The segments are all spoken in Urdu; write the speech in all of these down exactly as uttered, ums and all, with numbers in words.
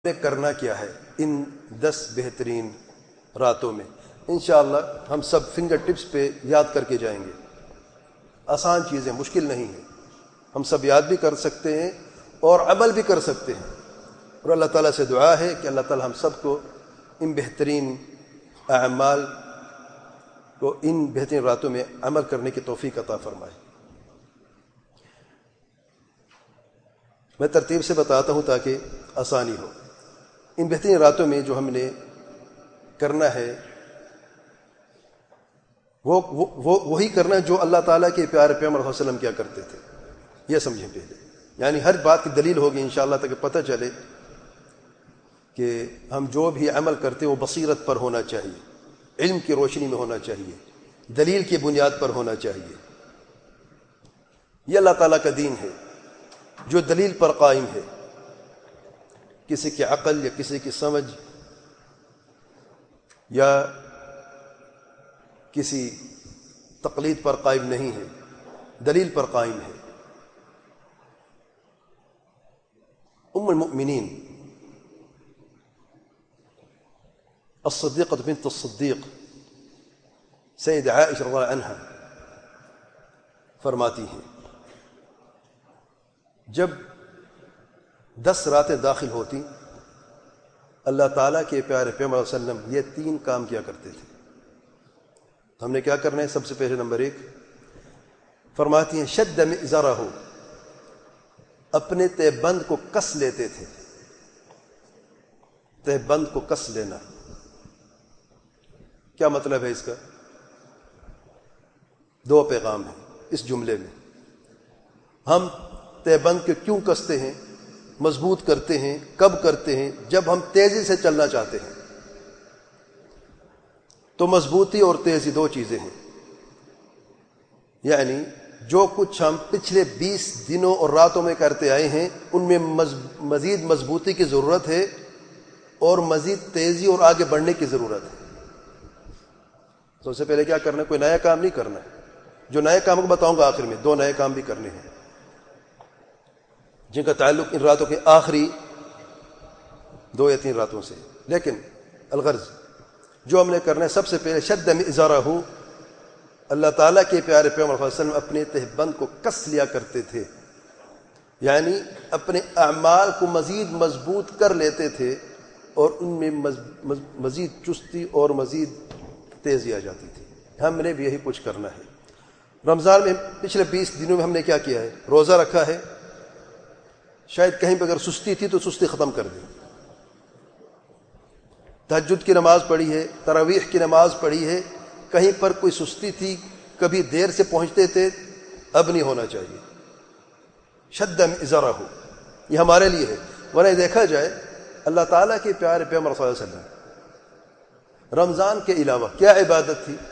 نے کرنا کیا ہے ان دس بہترین راتوں میں؟ انشاءاللہ ہم سب فنگر ٹپس پہ یاد کر کے جائیں گے. آسان چیزیں، مشکل نہیں ہیں، ہم سب یاد بھی کر سکتے ہیں اور عمل بھی کر سکتے ہیں. اور اللہ تعالیٰ سے دعا ہے کہ اللہ تعالیٰ ہم سب کو ان بہترین اعمال کو ان بہترین راتوں میں عمل کرنے کی توفیق عطا فرمائے. میں ترتیب سے بتاتا ہوں تاکہ آسانی ہو. ان بہترین راتوں میں جو ہم نے کرنا ہے وہ وہ وہی کرنا ہے جو اللہ تعالیٰ کے پیارے پیغمبر صلی اللہ علیہ وسلم کیا کرتے تھے. یہ سمجھیں پہلے، یعنی ہر بات کی دلیل ہوگی انشاءاللہ تاکہ پتہ چلے کہ ہم جو بھی عمل کرتے ہیں وہ بصیرت پر ہونا چاہیے، علم کی روشنی میں ہونا چاہیے، دلیل کی بنیاد پر ہونا چاہیے. یہ اللہ تعالیٰ کا دین ہے جو دلیل پر قائم ہے، کسی کی عقل یا کسی کی سمجھ یا کسی تقلید پر قائم نہیں ہے، دلیل پر قائم ہے. ام المؤمنین الصدیقہ بنت الصدیق سید عائشہ رضی اللہ عنہا فرماتی ہیں جب دس راتیں داخل ہوتی اللہ تعالیٰ کے پیارے پیغمبر صلی اللہ علیہ وسلم یہ تین کام کیا کرتے تھے. ہم نے کیا کرنا ہے؟ سب سے پہلے نمبر ایک فرماتی ہیں شد مئزرہ، اپنے تہ بند کو کس لیتے تھے. تہ بند کو کس لینا کیا مطلب ہے اس کا؟ دو پیغام ہیں اس جملے میں. ہم تہ بند کے کیوں کستے ہیں، مضبوط کرتے ہیں؟ کب کرتے ہیں؟ جب ہم تیزی سے چلنا چاہتے ہیں. تو مضبوطی اور تیزی دو چیزیں ہیں. یعنی جو کچھ ہم پچھلے بیس دنوں اور راتوں میں کرتے آئے ہیں ان میں مزید مضبوطی کی ضرورت ہے اور مزید تیزی اور آگے بڑھنے کی ضرورت ہے. سب سے پہلے کیا کرنا ہے؟ کوئی نیا کام نہیں کرنا ہے. جو نئے کام کو بتاؤں گا آخر میں، دو نئے کام بھی کرنے ہیں جن کا تعلق ان راتوں کے آخری دو یا تین راتوں سے. لیکن الغرض جو ہم نے کرنا ہے سب سے پہلے شد مئزرہ، اللہ تعالیٰ کے پیارے پیغمبر صلی اللہ علیہ وسلم اپنے تہ بند کو کس لیا کرتے تھے، یعنی اپنے اعمال کو مزید مضبوط کر لیتے تھے اور ان میں مزید چستی اور مزید تیزی آ جاتی تھی. ہم نے بھی یہی کچھ کرنا ہے. رمضان میں پچھلے بیس دنوں میں ہم نے کیا کیا ہے؟ روزہ رکھا ہے. شاید کہیں پہ اگر سستی تھی تو سستی ختم کر دی. تہجد کی نماز پڑھی ہے، تراویح کی نماز پڑھی ہے. کہیں پر کوئی سستی تھی، کبھی دیر سے پہنچتے تھے، اب نہیں ہونا چاہیے. شد مئزرہ یہ ہمارے لیے ہے. ورنہ دیکھا جائے اللہ تعالیٰ کے پیارے پیغمبر صلی اللہ علیہ وسلم رمضان کے علاوہ کیا عبادت تھی؟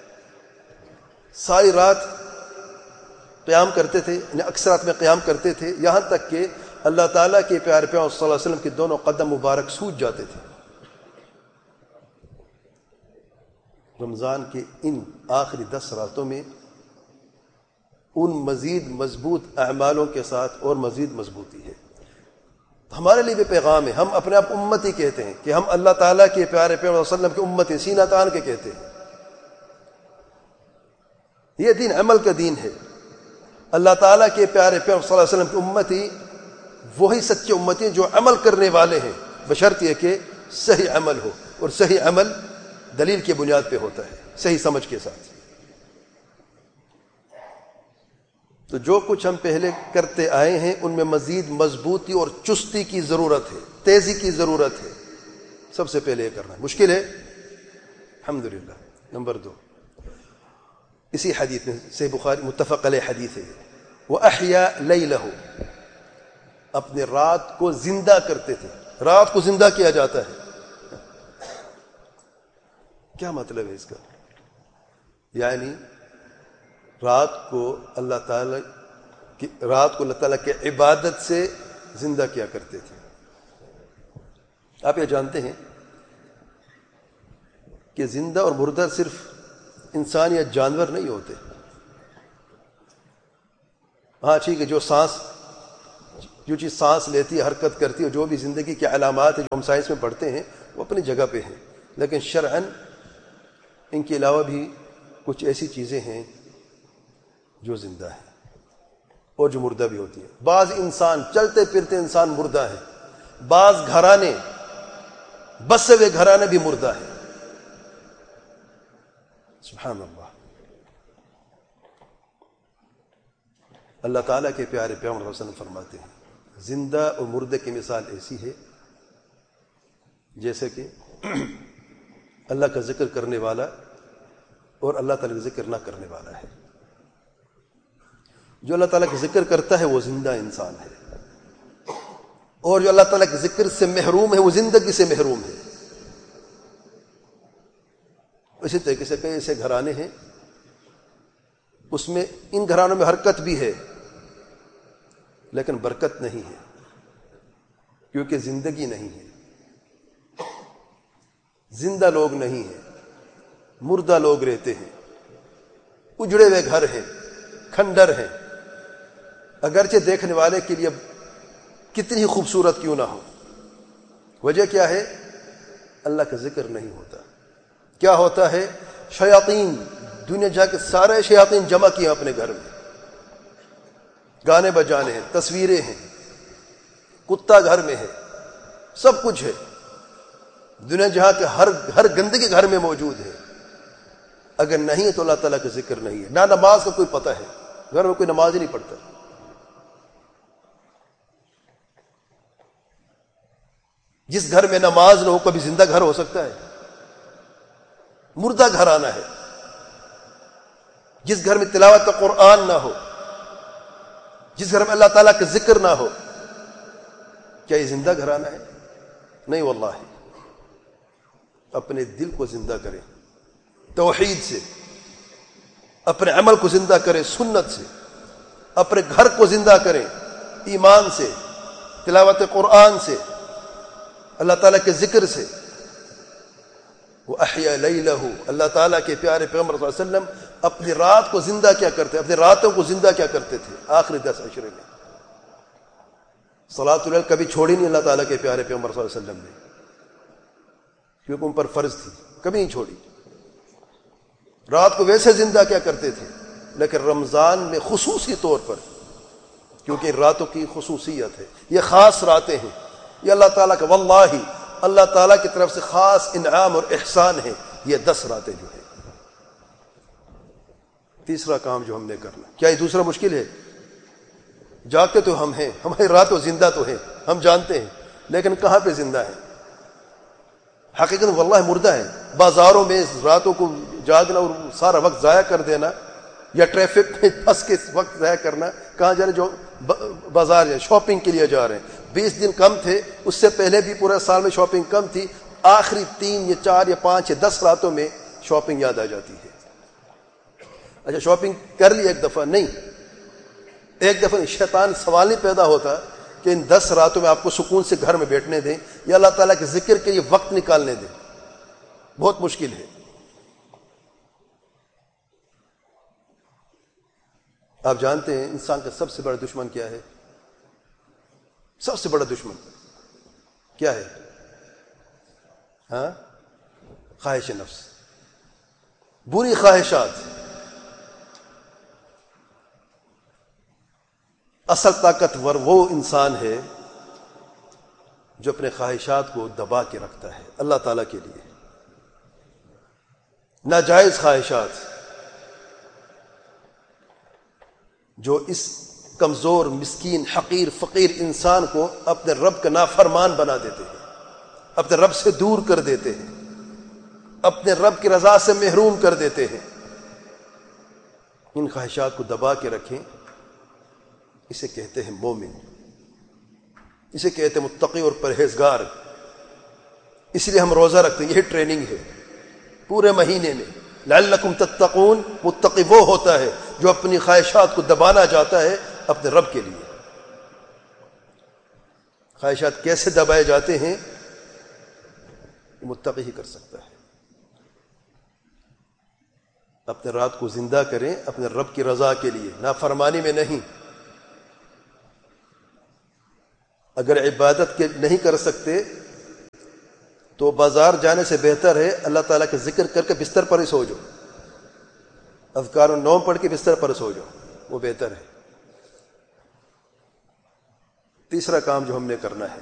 ساری رات قیام کرتے تھے، یعنی اکثر رات میں قیام کرتے تھے، یہاں تک کہ اللہ تعالیٰ کے پیارے پیغمبر صلی اللہ علیہ وسلم کے دونوں قدم مبارک سوج جاتے تھے. رمضان کے ان آخری دس راتوں میں ان مزید مضبوط اعمالوں کے ساتھ اور مزید مضبوطی ہے. ہمارے لیے بھی پیغام ہے. ہم اپنے آپ امتی کہتے ہیں کہ ہم اللہ تعالیٰ کے پیارے پیغمبر صلی اللہ علیہ وسلم کی امت ہیں، سینہ تان کے کہتے ہیں. یہ دین عمل کا دین ہے. اللہ تعالیٰ کے پیارے پیغمبر صلی اللہ علیہ وسلم کی امتی وہی سچے امتی ہیں جو عمل کرنے والے ہیں، بشرط یہ کہ صحیح عمل ہو، اور صحیح عمل دلیل کی بنیاد پہ ہوتا ہے، صحیح سمجھ کے ساتھ. تو جو کچھ ہم پہلے کرتے آئے ہیں ان میں مزید مضبوطی اور چستی کی ضرورت ہے، تیزی کی ضرورت ہے. سب سے پہلے یہ کرنا ہے. مشکل ہے الحمدللہ. نمبر دو، اسی حدیث میں صحیح بخاری متفق علیہ حدیث ہے، وَأَحْيَا لَيْلَهُ، اپنے رات کو زندہ کرتے تھے. رات کو زندہ کیا جاتا ہے. کیا مطلب ہے اس کا؟ یعنی رات کو اللہ تعالیٰ کی رات کو اللہ تعالیٰ کی عبادت سے زندہ کیا کرتے تھے. آپ یہ جانتے ہیں کہ زندہ اور مردہ صرف انسان یا جانور نہیں ہوتے. ہاں ٹھیک ہے، جو سانس جو چیز سانس لیتی ہے، حرکت کرتی ہے، جو بھی زندگی کے علامات ہیں جو ہم سائنس میں پڑھتے ہیں وہ اپنی جگہ پہ ہیں، لیکن شرعاً ان کے علاوہ بھی کچھ ایسی چیزیں ہیں جو زندہ ہیں اور جو مردہ بھی ہوتی ہیں۔ بعض انسان چلتے پھرتے انسان مردہ ہیں، بعض گھرانے بسے ہوئے گھرانے بھی مردہ ہیں۔ سبحان اللہ۔ اللہ تعالیٰ کے پیارے پیغمبر صلی اللہ علیہ وسلم فرماتے ہیں زندہ اور مردے کی مثال ایسی ہے جیسے کہ اللہ کا ذکر کرنے والا اور اللہ تعالیٰ کا ذکر نہ کرنے والا ہے۔ جو اللہ تعالیٰ کا ذکر کرتا ہے وہ زندہ انسان ہے، اور جو اللہ تعالیٰ کے ذکر سے محروم ہے وہ زندگی سے محروم ہے۔ اسی طریقے سے کئی ایسے گھرانے ہیں اس میں ان گھرانوں میں حرکت بھی ہے لیکن برکت نہیں ہے، کیونکہ زندگی نہیں ہے، زندہ لوگ نہیں ہیں، مردہ لوگ رہتے ہیں، اجڑے ہوئے گھر ہیں، کھنڈر ہیں، اگرچہ دیکھنے والے کے لیے کتنی خوبصورت کیوں نہ ہو۔ وجہ کیا ہے؟ اللہ کا ذکر نہیں ہوتا۔ کیا ہوتا ہے؟ شیاطین، دنیا جا کے سارے شیاطین جمع کیے اپنے گھر میں، گانے بجانے ہیں، تصویریں ہیں، کتا گھر میں ہے، سب کچھ ہے، دنیا جہاں کے ہر ہر گندگی گھر میں موجود ہے۔ اگر نہیں ہے تو اللہ تعالیٰ کا ذکر نہیں ہے، نہ نماز کا کوئی پتہ ہے، گھر میں کوئی نماز ہی نہیں پڑھتا۔ جس گھر میں نماز نہ ہو کبھی زندہ گھر ہو سکتا ہے؟ مردہ گھر آنا ہے۔ جس گھر میں تلاوت کا قرآن نہ ہو، جس گھر میں اللہ تعالیٰ کا ذکر نہ ہو، کیا یہ زندہ گھر آنا ہے؟ نہیں واللہ۔ اپنے دل کو زندہ کریں توحید سے، اپنے عمل کو زندہ کریں سنت سے، اپنے گھر کو زندہ کریں ایمان سے، تلاوت قرآن سے، اللہ تعالیٰ کے ذکر سے۔ وَأَحْيَا لَيْلَهُ، اللہ تعالیٰ کے پیارے پیغمبر صلی اللہ علیہ وسلم اپنی رات کو زندہ کیا کرتے، اپنی راتوں کو زندہ کیا کرتے تھے؟ آخری دس عشرے میں صلاۃ اللیل کبھی چھوڑی نہیں اللہ تعالیٰ کے پیارے پیغمبر صلی اللہ علیہ وسلم نے، کیونکہ ان پر فرض تھی، کبھی نہیں چھوڑی۔ رات کو ویسے زندہ کیا کرتے تھے، لیکن رمضان میں خصوصی طور پر، کیونکہ راتوں کی خصوصیت ہے، یہ خاص راتیں ہیں، یہ اللہ تعالیٰ کا واللہ اللہ تعالیٰ کی طرف سے خاص انعام اور احسان ہے یہ دس راتیں جو ہے۔ تیسرا کام جو ہم نے کرنا، کیا یہ دوسرا مشکل ہے؟ جاگتے تو ہم ہیں، ہماری راتوں زندہ تو ہیں، ہم جانتے ہیں، لیکن کہاں پہ زندہ ہیں؟ حقیقت واللہ مردہ ہے۔ بازاروں میں راتوں کو جاگنا اور سارا وقت ضائع کر دینا، یا ٹریفک میں پھنس کے وقت ضائع کرنا۔ کہاں جا رہے؟ جو بازار یا شاپنگ کے لیے جا رہے ہیں، بیس دن کم تھے، اس سے پہلے بھی پورے سال میں شاپنگ کم تھی، آخری تین یا چار یا پانچ یا دس راتوں میں شاپنگ یاد آ جاتی ہے۔ اچھا شاپنگ کر لی ایک دفعہ، نہیں ایک دفعہ شیطان سوال نہیں پیدا ہوتا کہ ان دس راتوں میں آپ کو سکون سے گھر میں بیٹھنے دیں یا اللہ تعالیٰ کے ذکر کے لیے وقت نکالنے دیں، بہت مشکل ہے۔ آپ جانتے ہیں انسان کا سب سے بڑا دشمن کیا ہے؟ سب سے بڑا دشمن کیا ہے؟ ہاں، خواہش نفس، بری خواہشات۔ اصل طاقتور وہ انسان ہے جو اپنے خواہشات کو دبا کے رکھتا ہے اللہ تعالیٰ کے لیے۔ ناجائز خواہشات جو اس کمزور، مسکین، حقیر، فقیر انسان کو اپنے رب کا نافرمان بنا دیتے ہیں، اپنے رب سے دور کر دیتے ہیں، اپنے رب کی رضا سے محروم کر دیتے ہیں۔ ان خواہشات کو دبا کے رکھیں، اسے کہتے ہیں مومن، اسے کہتے ہیں متقی اور پرہیزگار۔ اس لیے ہم روزہ رکھتے ہیں، یہی ٹریننگ ہے پورے مہینے میں۔ لعلکم تتقون، متقی وہ ہوتا ہے جو اپنی خواہشات کو دبانا چاہتا ہے اپنے رب کے لیے۔ خواہشات کیسے دبائے جاتے ہیں؟ متقی ہی کر سکتا ہے۔ اپنے رات کو زندہ کریں اپنے رب کی رضا کے لیے، نافرمانی میں نہیں۔ اگر عبادت کے نہیں کر سکتے تو بازار جانے سے بہتر ہے اللہ تعالیٰ کا ذکر کر کے بستر پر ہی سو جاؤ، اذکار النوم پڑھ کے بستر پر سو جاؤ، وہ بہتر ہے۔ تیسرا کام جو ہم نے کرنا ہے،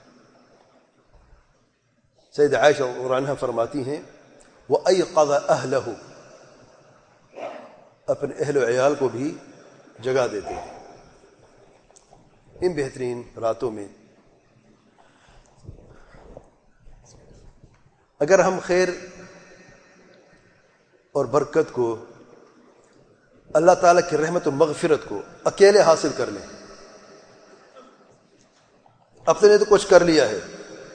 سید عائشہ رضی اللہ عنہا فرماتی ہیں وَأَيْقَظَ أَهْلَهُ، اپنے اہل و عیال کو بھی جگا دیتے ہیں ان بہترین راتوں میں۔ اگر ہم خیر اور برکت کو، اللہ تعالیٰ کی رحمت و مغفرت کو اکیلے حاصل کر لیں، اپنے نے تو کچھ کر لیا ہے،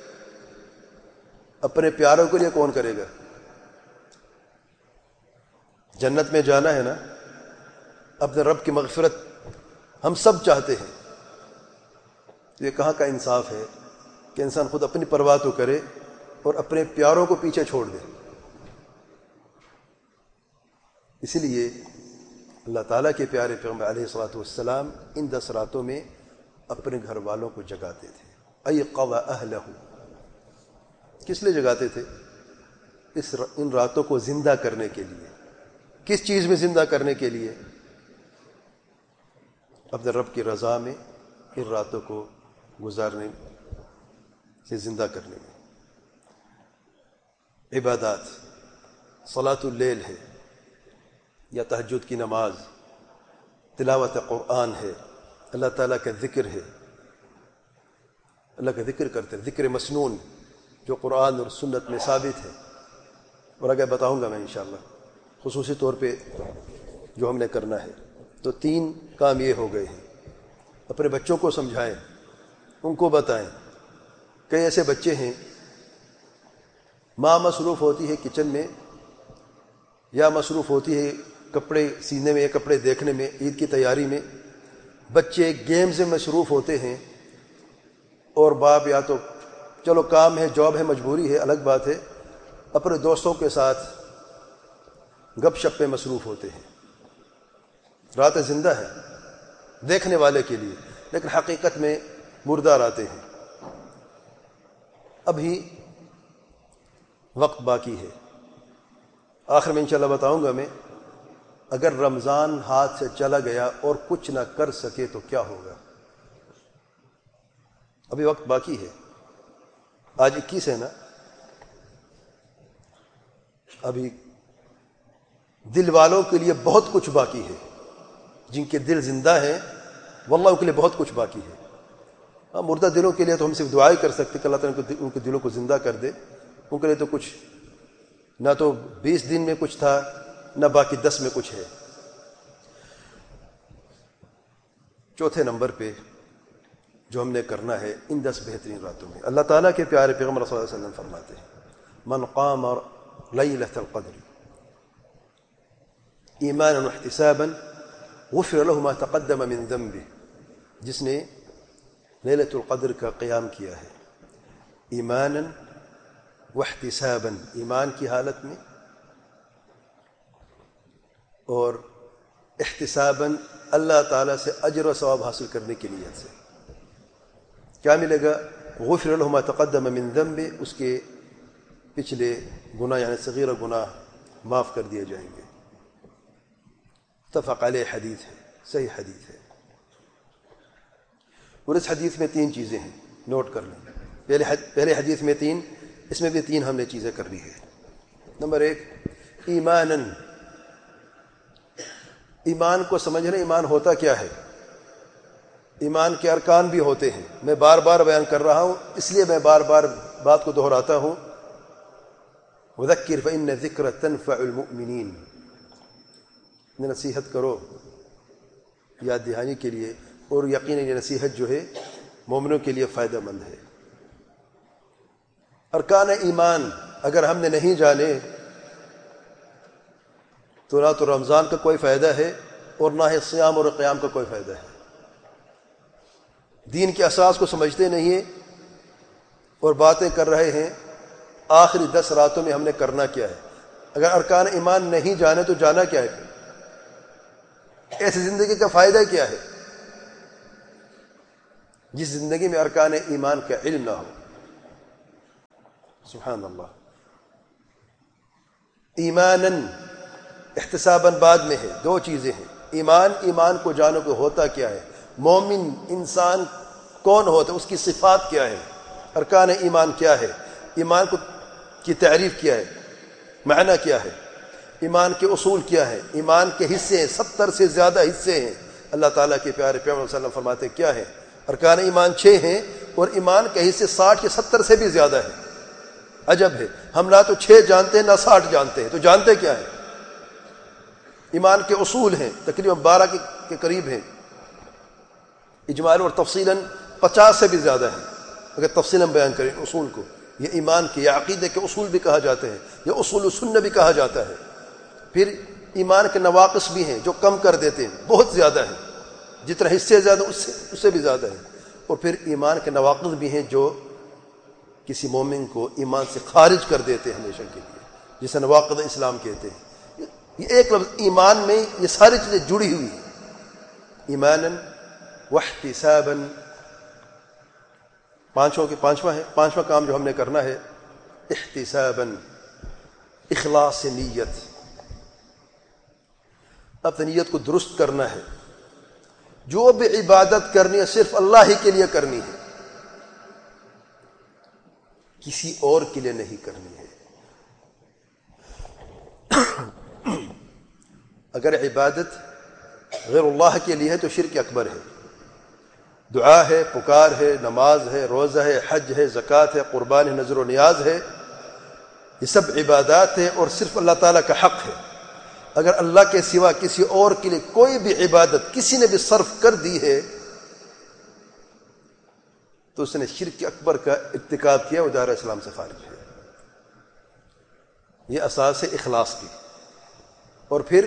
اپنے پیاروں کے لیے کون کرے گا؟ جنت میں جانا ہے نا، اپنے رب کی مغفرت ہم سب چاہتے ہیں۔ یہ کہاں کا انصاف ہے کہ انسان خود اپنی پرواہ تو کرے اور اپنے پیاروں کو پیچھے چھوڑ دے۔ اسی لیے اللہ تعالیٰ کے پیارے پیغمبر علیہ الصلوۃ والسلام ان دس راتوں میں اپنے گھر والوں کو جگاتے تھے۔ ایقظ اہلہ، کس لیے جگاتے تھے؟ اس ان راتوں کو زندہ کرنے کے لیے۔ کس چیز میں زندہ کرنے کے لیے؟ اپنے رب کی رضا میں ان راتوں کو گزارنے سے زندہ کرنے میں۔ عبادات، صلاۃ اللیل ہے یا تہجد کی نماز، تلاوت قرآن ہے، اللہ تعالیٰ کا ذکر ہے، اللہ کا ذکر کرتے ہیں، ذکر مسنون جو قرآن اور سنت میں ثابت ہے، اور آگے بتاؤں گا میں انشاءاللہ خصوصی طور پہ جو ہم نے کرنا ہے۔ تو تین کام یہ ہو گئے ہیں، اپنے بچوں کو سمجھائیں، ان کو بتائیں۔ کئی ایسے بچے ہیں ماں مصروف ہوتی ہے کچن میں، یا مصروف ہوتی ہے کپڑے سینے میں یا کپڑے دیکھنے میں، عید کی تیاری میں، بچے گیمز میں مصروف ہوتے ہیں، اور باپ یا تو چلو کام ہے، جاب ہے، مجبوری ہے، الگ بات ہے، اپنے دوستوں کے ساتھ گپ شپ میں مصروف ہوتے ہیں۔ راتیں زندہ ہے دیکھنے والے کے لیے، لیکن حقیقت میں مردہ راتیں ہیں۔ ابھی وقت باقی ہے، آخر میں انشاءاللہ بتاؤں گا میں، اگر رمضان ہاتھ سے چلا گیا اور کچھ نہ کر سکے تو کیا ہوگا۔ ابھی وقت باقی ہے، آج اکیس ہے نا، ابھی دل والوں کے لیے بہت کچھ باقی ہے، جن کے دل زندہ ہیں واللہ ان کے لیے بہت کچھ باقی ہے۔ ہاں، مردہ دلوں کے لیے تو ہم صرف دعائیں کر سکتے کہ اللہ تعالیٰ ان کے دلوں کو زندہ کر دے، ان کے لیے تو کچھ نہ تو بیس دن میں کچھ تھا، نہ باقی دس میں کچھ ہے۔ چوتھے نمبر پہ جو ہم نے کرنا ہے ان دس بہترین راتوں میں، اللہ تعالیٰ کے پیارے پیغمبر صلی اللہ علیہ وسلم فرماتے ہیں من قام لیلۃ القدر ایمانا واحتسابا غفر له ما تقدم من ذنبه، جس نے لیلۃ القدر کا قیام کیا ہے ایمانا واحتسابا، ایمان کی حالت میں، اور احتسابا اللہ تعالیٰ سے اجر و ثواب حاصل کرنے کی نیت سے، کیا ملے گا؟ غفر له ما تقدم من ذنبه، اس کے پچھلے گناہ یعنی صغیر گناہ معاف کر دیے جائیں گے۔ متفق علیہ حدیث ہے، صحیح حدیث ہے۔ اور اس حدیث میں تین چیزیں ہیں، نوٹ کر لیں۔ پہلے پہلے حدیث میں تین، اس میں بھی تین ہم نے چیزیں کرنی ہے۔ نمبر ایک، ایماناً، ایمان کو سمجھنا، ایمان ہوتا کیا ہے؟ ایمان کے ارکان بھی ہوتے ہیں، میں بار بار بیان کر رہا ہوں، اس لیے میں بار بار بات کو دہراتا ہوں۔ وذکر فإن الذکر تنفع المؤمنین، نصیحت کرو یاد دہانی کے لیے، اور یقیناً یہ نصیحت جو ہے مومنوں کے لیے فائدہ مند ہے۔ ارکان ایمان اگر ہم نے نہیں جانے تو نہ تو رمضان کا کوئی فائدہ ہے اور نہ ہی صیام اور قیام کا کوئی فائدہ ہے۔ دین کے اساس کو سمجھتے نہیں ہیں اور باتیں کر رہے ہیں آخری دس راتوں میں ہم نے کرنا کیا ہے۔ اگر ارکان ایمان نہیں جانے تو جانا کیا ہے؟ ایسی زندگی کا فائدہ کیا ہے؟ جس زندگی میں ارکان ایمان کا علم نہ ہو. سبحان اللہ. ایماناً احتساباً بعد میں ہے. دو چیزیں ہیں. ایمان ایمان کو جانو کہ ہوتا کیا ہے. مومن انسان کون ہوتا ہے, اس کی صفات کیا ہے, ارکان ایمان کیا ہے, ایمان کو کی تعریف کیا ہے, معنی کیا ہے, ایمان کے اصول کیا ہے, ایمان کے حصے ہیں, ستر سے زیادہ حصے ہیں. اللہ تعالیٰ کے پیارے پیغمبر صلی اللہ علیہ وسلم فرماتے ہیں کیا ہے, ارکان ایمان چھ ہیں اور ایمان کے حصے ساٹھ یا ستر سے بھی زیادہ ہیں. عجب ہے, ہم نہ تو چھ جانتے ہیں نہ ساٹھ جانتے ہیں, تو جانتے کیا ہے. ایمان کے اصول ہیں تقریباً بارہ کے قریب ہیں, اجمالاً اور تفصیلاً پچاس سے بھی زیادہ ہیں اگر تفصیلاً بیان کریں اصول کو. یہ ایمان کے یا عقیدے کے اصول بھی کہا جاتے ہیں, یا اصول سنہ بھی کہا جاتا ہے. پھر ایمان کے نواقص بھی ہیں جو کم کر دیتے ہیں, بہت زیادہ ہیں, جتنا حصے زیادہ اس سے اس سے بھی زیادہ ہیں. اور پھر ایمان کے نواقص بھی ہیں جو کسی مومن کو ایمان سے خارج کر دیتے ہیں ہمیشہ کے لیے, جسے نواقض اسلام کہتے ہیں. یہ ایک لفظ ایمان میں یہ ساری چیزیں جڑی ہوئی ہیں. ایماناً واحتساباً, پانچوں کے پانچواں ہے. پانچواں کام جو ہم نے کرنا ہے احتساباً, اخلاص نیت, اپنی نیت کو درست کرنا ہے. جو بھی عبادت کرنی ہے صرف اللہ ہی کے لیے کرنی ہے, کسی اور کے لیے نہیں کرنی ہے. اگر عبادت غیر اللہ کے لیے ہے تو شرک اکبر ہے. دعا ہے, پکار ہے, نماز ہے, روزہ ہے, حج ہے, زکوٰۃ ہے, قربان ہے, نذر و نیاز ہے, یہ سب عبادات ہیں اور صرف اللہ تعالیٰ کا حق ہے. اگر اللہ کے سوا کسی اور کے لیے کوئی بھی عبادت کسی نے بھی صرف کر دی ہے تو اس نے شرک اکبر کا ارتکاب کیا, وہ دائرہ اسلام سے خارج ہے. یہ اساس ہے اخلاص کی. اور پھر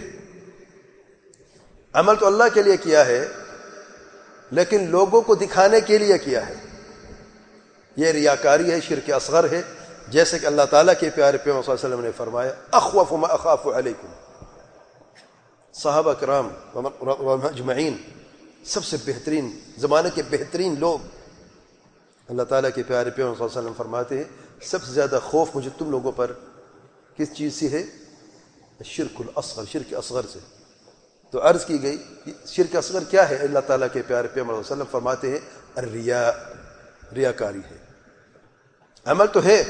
عمل تو اللہ کے لیے کیا ہے لیکن لوگوں کو دکھانے کے لیے کیا ہے, یہ ریاکاری ہے, شرک اصغر ہے. جیسے کہ اللہ تعالیٰ کے پیارے پیغمبر صلی اللہ علیہ وسلم نے فرمایا اخوف ما اخاف علیکم. صحابہ کرام اجمعین, سب سے بہترین زمانے کے بہترین لوگ, اللہ تعالیٰ کے پیارے پیغمبر صلی اللہ علیہ وسلم فرماتے ہیں سب سے زیادہ خوف مجھے تم لوگوں پر کس چیز سے ہے؟ شرک الاصغر, شرک اصغر سے. تو عرض کی گئی شرک اصغر کیا ہے؟ اللہ تعالیٰ کے پیارے پیغمبر صلی اللہ علیہ وسلم فرماتے ہیں الریا, ریاکاری ہے. عمل تو ہے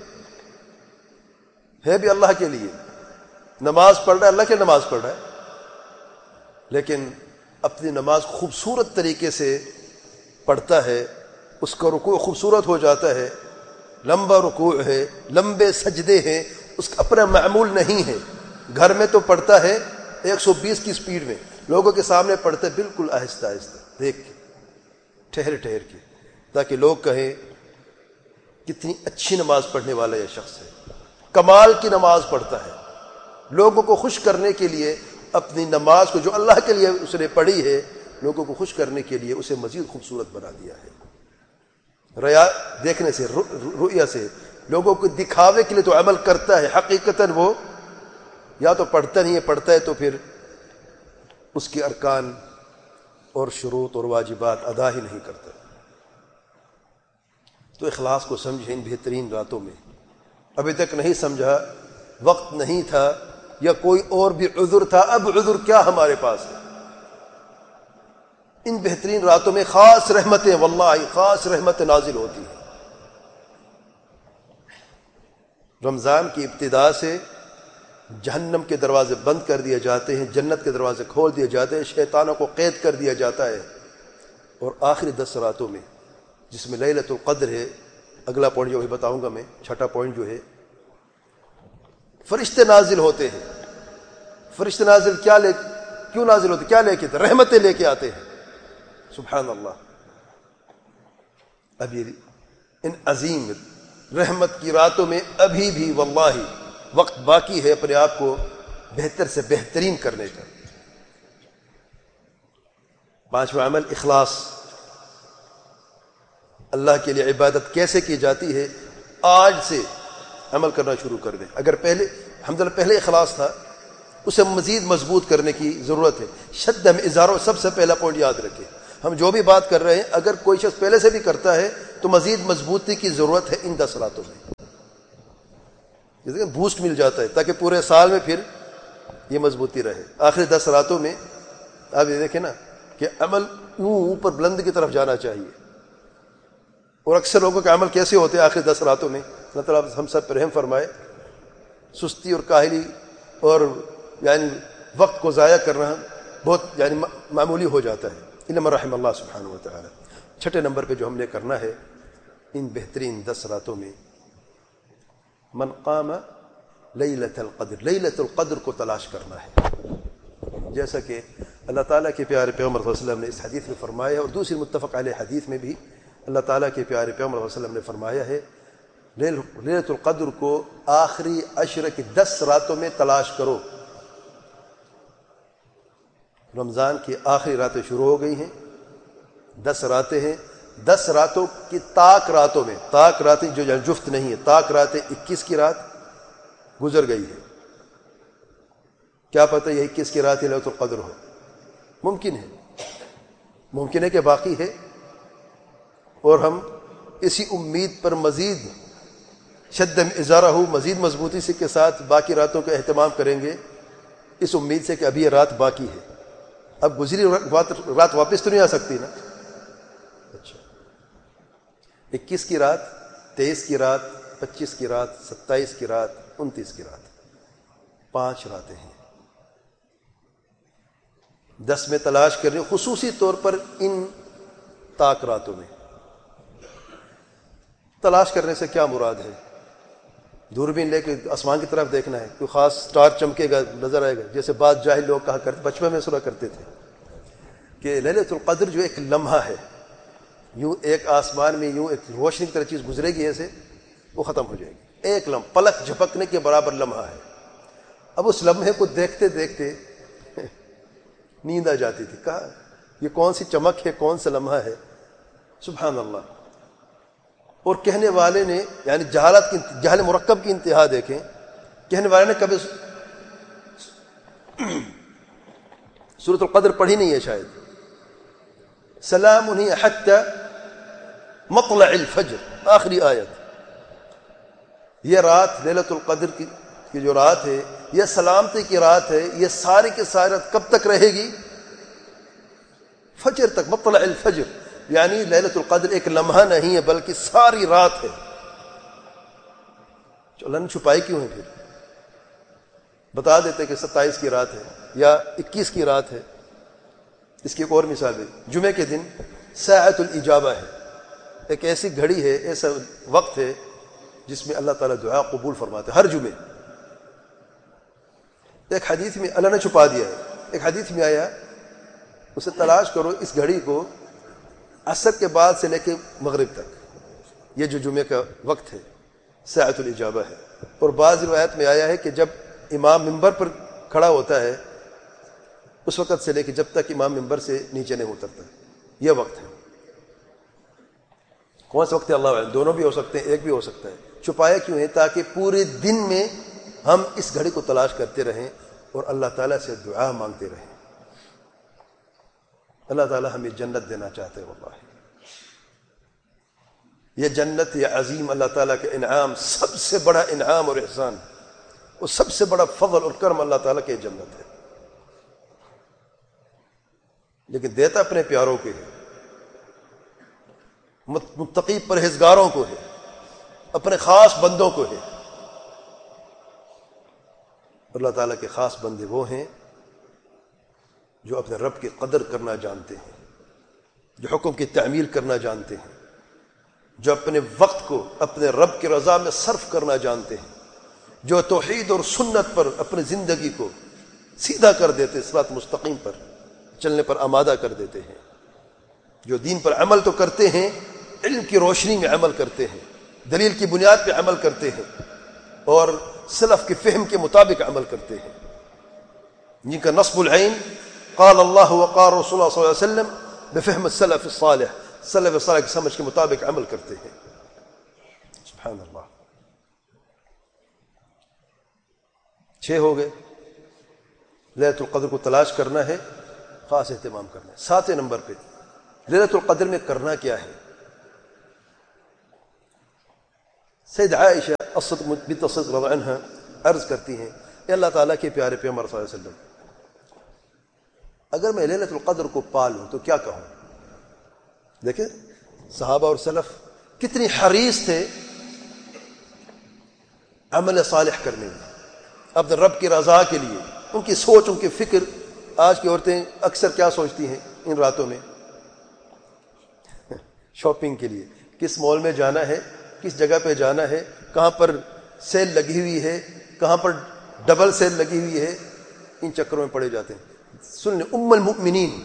ہے بھی اللہ کے لیے, نماز پڑھ رہا ہے اللہ کے نماز پڑھ رہا ہے, لیکن اپنی نماز خوبصورت طریقے سے پڑھتا ہے, اس کا رکوع خوبصورت ہو جاتا ہے, لمبا رکوع ہے, لمبے سجدے ہیں, اس کا اپنا معمول نہیں ہے. گھر میں تو پڑھتا ہے ایک سو بیس کی سپیڈ میں, لوگوں کے سامنے پڑھتا ہے بالکل آہستہ آہستہ, دیکھ کے, ٹھہر ٹھہر کے, تاکہ لوگ کہیں کتنی اچھی نماز پڑھنے والا یہ شخص ہے, کمال کی نماز پڑھتا ہے. لوگوں کو خوش کرنے کے لیے اپنی نماز کو جو اللہ کے لیے اس نے پڑھی ہے, لوگوں کو خوش کرنے کے لیے اسے مزید خوبصورت بنا دیا ہے. ریا دیکھنے سے, رؤیا سے, لوگوں کو دکھاوے کے لیے تو عمل کرتا ہے, حقیقتاً وہ یا تو پڑھتا نہیں ہے, پڑھتا ہے تو پھر اس کے ارکان اور شروط اور واجبات ادا ہی نہیں کرتا. تو اخلاص کو سمجھیں ان بہترین راتوں میں. ابھی تک نہیں سمجھا, وقت نہیں تھا یا کوئی اور بھی عذر تھا, اب عذر کیا ہمارے پاس ہے. ان بہترین راتوں میں خاص رحمتیں, واللہ خاص رحمتیں نازل ہوتی ہیں. رمضان کی ابتدا سے جہنم کے دروازے بند کر دیے جاتے ہیں, جنت کے دروازے کھول دیے جاتے ہیں, شیطانوں کو قید کر دیا جاتا ہے. اور آخری دس راتوں میں جس میں لیلۃ القدر ہے, اگلا پوائنٹ جو بھی بتاؤں گا میں, چھٹا پوائنٹ جو ہے, فرشتے نازل ہوتے ہیں. فرشتے نازل کیا لے کیوں نازل ہوتے, کیا لے کے, رحمتیں لے کے آتے ہیں. سبحان اللہ. ابھی ان عظیم رحمت کی راتوں میں ابھی بھی واللہ وقت باقی ہے اپنے آپ کو بہتر سے بہترین کرنے کا. پانچواں عمل اخلاص, اللہ کے لیے عبادت کیسے کی جاتی ہے آج سے عمل کرنا شروع کر دیں. اگر پہلے الحمدللہ پہلے اخلاص تھا, اسے مزید مضبوط کرنے کی ضرورت ہے. شد میں اظہار, سب سے پہلا پوائنٹ یاد رکھیں, ہم جو بھی بات کر رہے ہیں اگر کوئی شخص پہلے سے بھی کرتا ہے تو مزید مضبوطی کی ضرورت ہے ان دس راتوں میں، جیسے کہ بوسٹ مل جاتا ہے تاکہ پورے سال میں پھر یہ مضبوطی رہے۔ آخری دس راتوں میں آپ یہ دیکھیں نا کہ عمل یوں اوپر بلند کی طرف جانا چاہیے، اور اکثر لوگوں کے عمل کیسے ہوتے ہیں آخری دس راتوں میں؟ اللہ تعالیٰ ہم سب پر رحم فرمائے، سستی اور کاہلی اور یعنی وقت کو ضائع کرنا بہت یعنی معمولی ہو جاتا ہے، الا رحم اللہ سبحانہ و تعالی۔ چھٹے نمبر پہ جو ہم نے کرنا ہے ان بہترین دس راتوں میں، من قام لیلۃ القدر، لیلۃ القدر کو تلاش کرنا ہے، جیسا کہ اللہ تعالیٰ کے پیارے پیغمبر صلی اللہ علیہ وسلم نے اس حدیث میں فرمایا ہے، اور دوسری متفق علیہ حدیث میں بھی اللہ تعالیٰ کے پیارے پیغمبر صلی اللہ علیہ وسلم نے فرمایا ہے لیلۃ القدر کو آخری عشر کی دس راتوں میں تلاش کرو۔ رمضان کی آخری راتیں شروع ہو گئی ہیں، دس راتیں ہیں، دس راتوں کی طاق راتوں میں، طاق راتیں جو جفت نہیں ہے، طاق راتیں اکیس کی رات گزر گئی ہے، کیا پتہ یہ اکیس کی رات لیلۃ القدر ہو، ممکن ہے ممکن ہے کہ باقی ہے، اور ہم اسی امید پر مزید شد ازارہ ہو، مزید مضبوطی سے کے ساتھ باقی راتوں کا اہتمام کریں گے، اس امید سے کہ ابھی یہ رات باقی ہے، اب گزری رات واپس تو نہیں آ سکتی نا۔ اچھا، اکیس کی رات، تیئیس کی رات، پچیس کی رات، ستائیس کی رات، انتیس کی رات، پانچ راتیں ہیں، دس میں تلاش کریں، خصوصی طور پر ان طاق راتوں میں۔ تلاش کرنے سے کیا مراد ہے؟ دوربین لے کے آسمان کی طرف دیکھنا ہے، کوئی خاص سٹار چمکے گا نظر آئے گا، جیسے بعض جاہل لوگ کہا کرتے، بچپن میں سنا کرتے تھے کہ لیلۃ القدر جو ایک لمحہ ہے، یوں ایک آسمان میں یوں ایک روشنی کی طرح چیز گزرے گی ایسے، وہ ختم ہو جائے گی، ایک لمحہ، پلک جھپکنے کے برابر لمحہ ہے۔ اب اس لمحے کو دیکھتے دیکھتے نیند آ جاتی تھی، کہا یہ کون سی چمک ہے، کون سا لمحہ ہے، سبحان اللہ۔ اور کہنے والے نے یعنی جہالت کی جہل مرکب کی انتہا دیکھیں، کہنے والے نے کبھی سورۃ القدر پڑھی نہیں ہے شاید، سلام ہی حتی مطلع الفجر، آخری آیت۔ یہ رات لیلۃ القدر کی کی جو رات ہے، یہ سلامتی کی رات ہے، یہ ساری کی ساری رات کب تک رہے گی؟ فجر تک، مطلع الفجر، یعنی لیلۃ القدر ایک لمحہ نہیں ہے بلکہ ساری رات ہے۔ اللہ نے چھپائی کیوں ہے؟ پھر بتا دیتے کہ ستائیس کی رات ہے یا اکیس کی رات ہے۔ اس کی ایک اور مثال ہے، جمعے کے دن ساعۃ الاجابہ ہے، ایک ایسی گھڑی ہے، ایسا وقت ہے جس میں اللہ تعالیٰ دعا قبول فرماتے ہر جمعے۔ ایک حدیث میں اللہ نے چھپا دیا ہے، ایک حدیث میں آیا اسے تلاش کرو، اس گھڑی کو عصر کے بعد سے لے کے مغرب تک، یہ جو جمعے کا وقت ہے ساعۃ الاجابہ ہے۔ اور بعض روایت میں آیا ہے کہ جب امام ممبر پر کھڑا ہوتا ہے اس وقت سے لے کے جب تک امام ممبر سے نیچے نہیں اترتا، یہ وقت ہے۔ کون سا وقت ہے اللہ علیہ، دونوں بھی ہو سکتے ہیں، ایک بھی ہو سکتا ہے۔ چھپایا کیوں ہے؟ تاکہ پورے دن میں ہم اس گھڑی کو تلاش کرتے رہیں اور اللہ تعالیٰ سے دعا مانگتے رہیں۔ اللہ تعالیٰ ہمیں جنت دینا چاہتے ہیں، واللہ یہ جنت، یہ عظیم اللہ تعالیٰ کا انعام، سب سے بڑا انعام اور احسان، اور سب سے بڑا فضل اور کرم اللہ تعالیٰ کے جنت ہے، لیکن دیتا اپنے پیاروں کے ہے، متقی پرہیزگاروں کو ہے، اپنے خاص بندوں کو ہے۔ اللہ تعالیٰ کے خاص بندے وہ ہیں جو اپنے رب کی قدر کرنا جانتے ہیں، جو حکم کی تعمیل کرنا جانتے ہیں، جو اپنے وقت کو اپنے رب کی رضا میں صرف کرنا جانتے ہیں، جو توحید اور سنت پر اپنی زندگی کو سیدھا کر دیتے، صراط مستقیم پر چلنے پر آمادہ کر دیتے ہیں، جو دین پر عمل تو کرتے ہیں، علم کی روشنی میں عمل کرتے ہیں، دلیل کی بنیاد پہ عمل کرتے ہیں، اور سلف کے فہم کے مطابق عمل کرتے ہیں، جن کا نصب العین قال اللہ وقال رسول اللہ صلی اللہ علیہ وسلم بفہم السلف الصالح، سلف صالح کی سمجھ کے مطابق عمل کرتے ہیں۔ سبحان اللہ۔ چھ ہو گئے، لیلۃ القدر کو تلاش کرنا ہے، خاص اہتمام کرنا ہے۔ ساتویں نمبر پہ لیلۃ القدر میں کرنا کیا ہے؟ سید عائشہ الصدق بنت الصدق رضی اللہ عنہا عرض کرتی ہیں اے اللہ تعالیٰ کے پیارے پیغمبر صلی اللہ علیہ وسلم، اگر میں لیلۃ القدر کو پا لوں تو کیا کہوں؟ دیکھیں صحابہ اور سلف کتنی حریص تھے عمل صالح کرنے میں، اپنے رب کی رضا کے لیے. ان کی سوچ، ان کی فکر. آج کی عورتیں اکثر کیا سوچتی ہیں ان راتوں میں؟ شاپنگ کے لیے کس مال میں جانا ہے، کس جگہ پہ جانا ہے، کہاں پر سیل لگی ہوئی ہے، کہاں پر ڈبل سیل لگی ہوئی ہے، ان چکروں میں پڑے جاتے ہیں. سن ام المؤمنین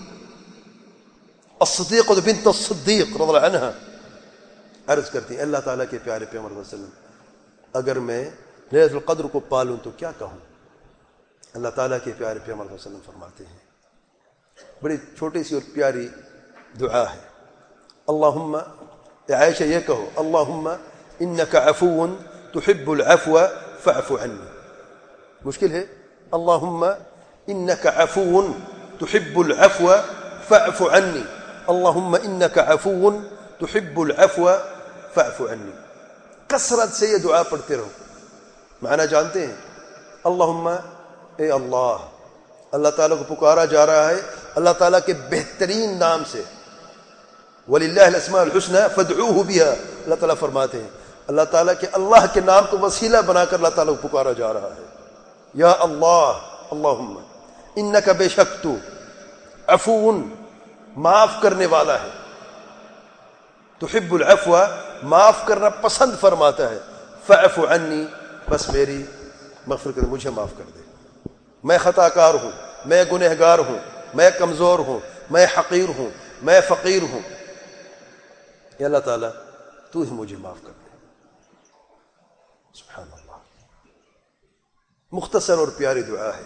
الصدیقہ بنت الصدیق رضی اللہ عنہا عرض کرتی ہیں اللہ تعالیٰ کے پیارے پیغمبر صلی اللہ علیہ وسلم، اگر میں لیلۃ القدر کو پالوں تو کیا کہوں؟ اللہ تعالیٰ کے پیارے پیغمبر صلی اللہ علیہ وسلم فرماتے ہیں، بڑی چھوٹی سی اور پیاری دعا ہے. اللہم، اے عائشہ یہ کہو، اللہم انک عفو تحب العفو فاعف عنی. مشکل ہے، اللہم انک عفو تحب العفو فاعف عنی، اللہم انک عفو تحب العفو فاعف عنی. کثرت سے یہ دعا پڑھتے رہو. معنی جانتے ہیں؟ اللہم، اے اللہ، اللہ تعالیٰ کو پکارا جا رہا ہے اللہ تعالیٰ کے بہترین نام سے. وَلِلَّهِ الْأَسْمَاءُ الْحُسْنَى فَادْعُوهُ بِهَا. اللہ تعالیٰ فرماتے ہیں اللہ تعالیٰ کے اللہ کے نام کو وسیلہ بنا کر اللہ تعالیٰ کو پکارا جا رہا ہے. یا اللہ، اللہم انک، بے شک تو، عفو، معاف کرنے والا ہے، تحب العفو، معاف کرنا پسند فرماتا ہے، فاعف عنی، بس میری مغفرت کر، مجھے معاف کر دے. میں خطا کار ہوں، میں گنہگار ہوں، میں کمزور ہوں، میں حقیر ہوں، میں فقیر ہوں. یا اللہ تعالیٰ تو ہی مجھے معاف کر دے. سبحان اللہ. مختصر اور پیاری دعا ہے،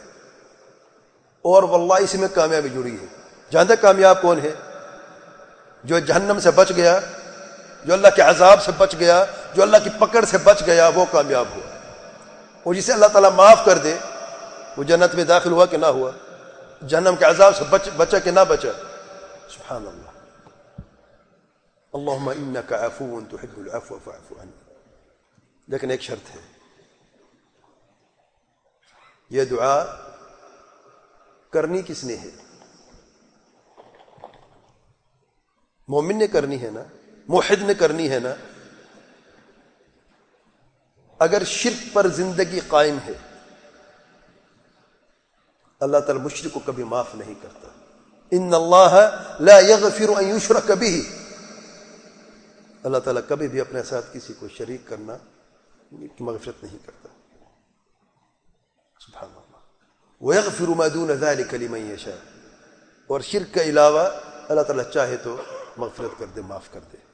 اور واللہ اسی میں کامیابی جڑی ہے. جانتے کامیاب کون ہے؟ جو جہنم سے بچ گیا، جو اللہ کے عذاب سے بچ گیا، جو اللہ کی پکڑ سے بچ گیا، وہ کامیاب ہوا. اور جسے اللہ تعالیٰ معاف کر دے وہ جنت میں داخل ہوا کہ نہ ہوا، جہنم کے عذاب سے بچ بچا کہ نہ بچا. سبحان اللہ. اللہم انک عفو تحب العفو فاعف عنی. لیکن ایک شرط ہے، یہ دعا کرنی کس نے ہے؟ مومن نے کرنی ہے نا، موحد نے کرنی ہے نا. اگر شرک پر زندگی قائم ہے اللہ تعالی مشرک کو کبھی معاف نہیں کرتا. ان اللہ لا یغفر ان یشرک بہ. اللہ تعالیٰ کبھی بھی اپنے ساتھ کسی کو شریک کرنا کی مغفرت نہیں کرتا. سبحان اللہ. ویغفر ما دون ذلک لمن یشاء. اور شرک کے علاوہ اللہ تعالیٰ چاہے تو مغفرت کر دے، معاف کر دے.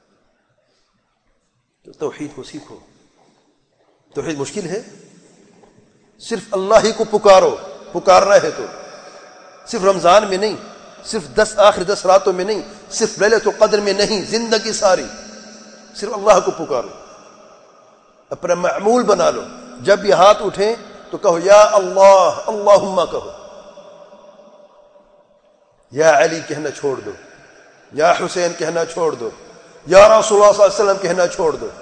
تو توحید کو سیکھو. توحید مشکل ہے، صرف اللہ ہی کو پکارو. پکارنا ہے تو صرف رمضان میں نہیں، صرف دس آخر دس راتوں میں نہیں، صرف لیلۃ القدر میں نہیں، زندگی ساری صرف اللہ کو پکارو. اپنا معمول بنا لو. جب بھی ہاتھ اٹھیں تو کہو یا اللہ، اللہم کہو. یا علی کہنا چھوڑ دو، یا حسین کہنا چھوڑ دو، یا رسول اللہ صلی اللہ علیہ وسلم کہنا چھوڑ دو.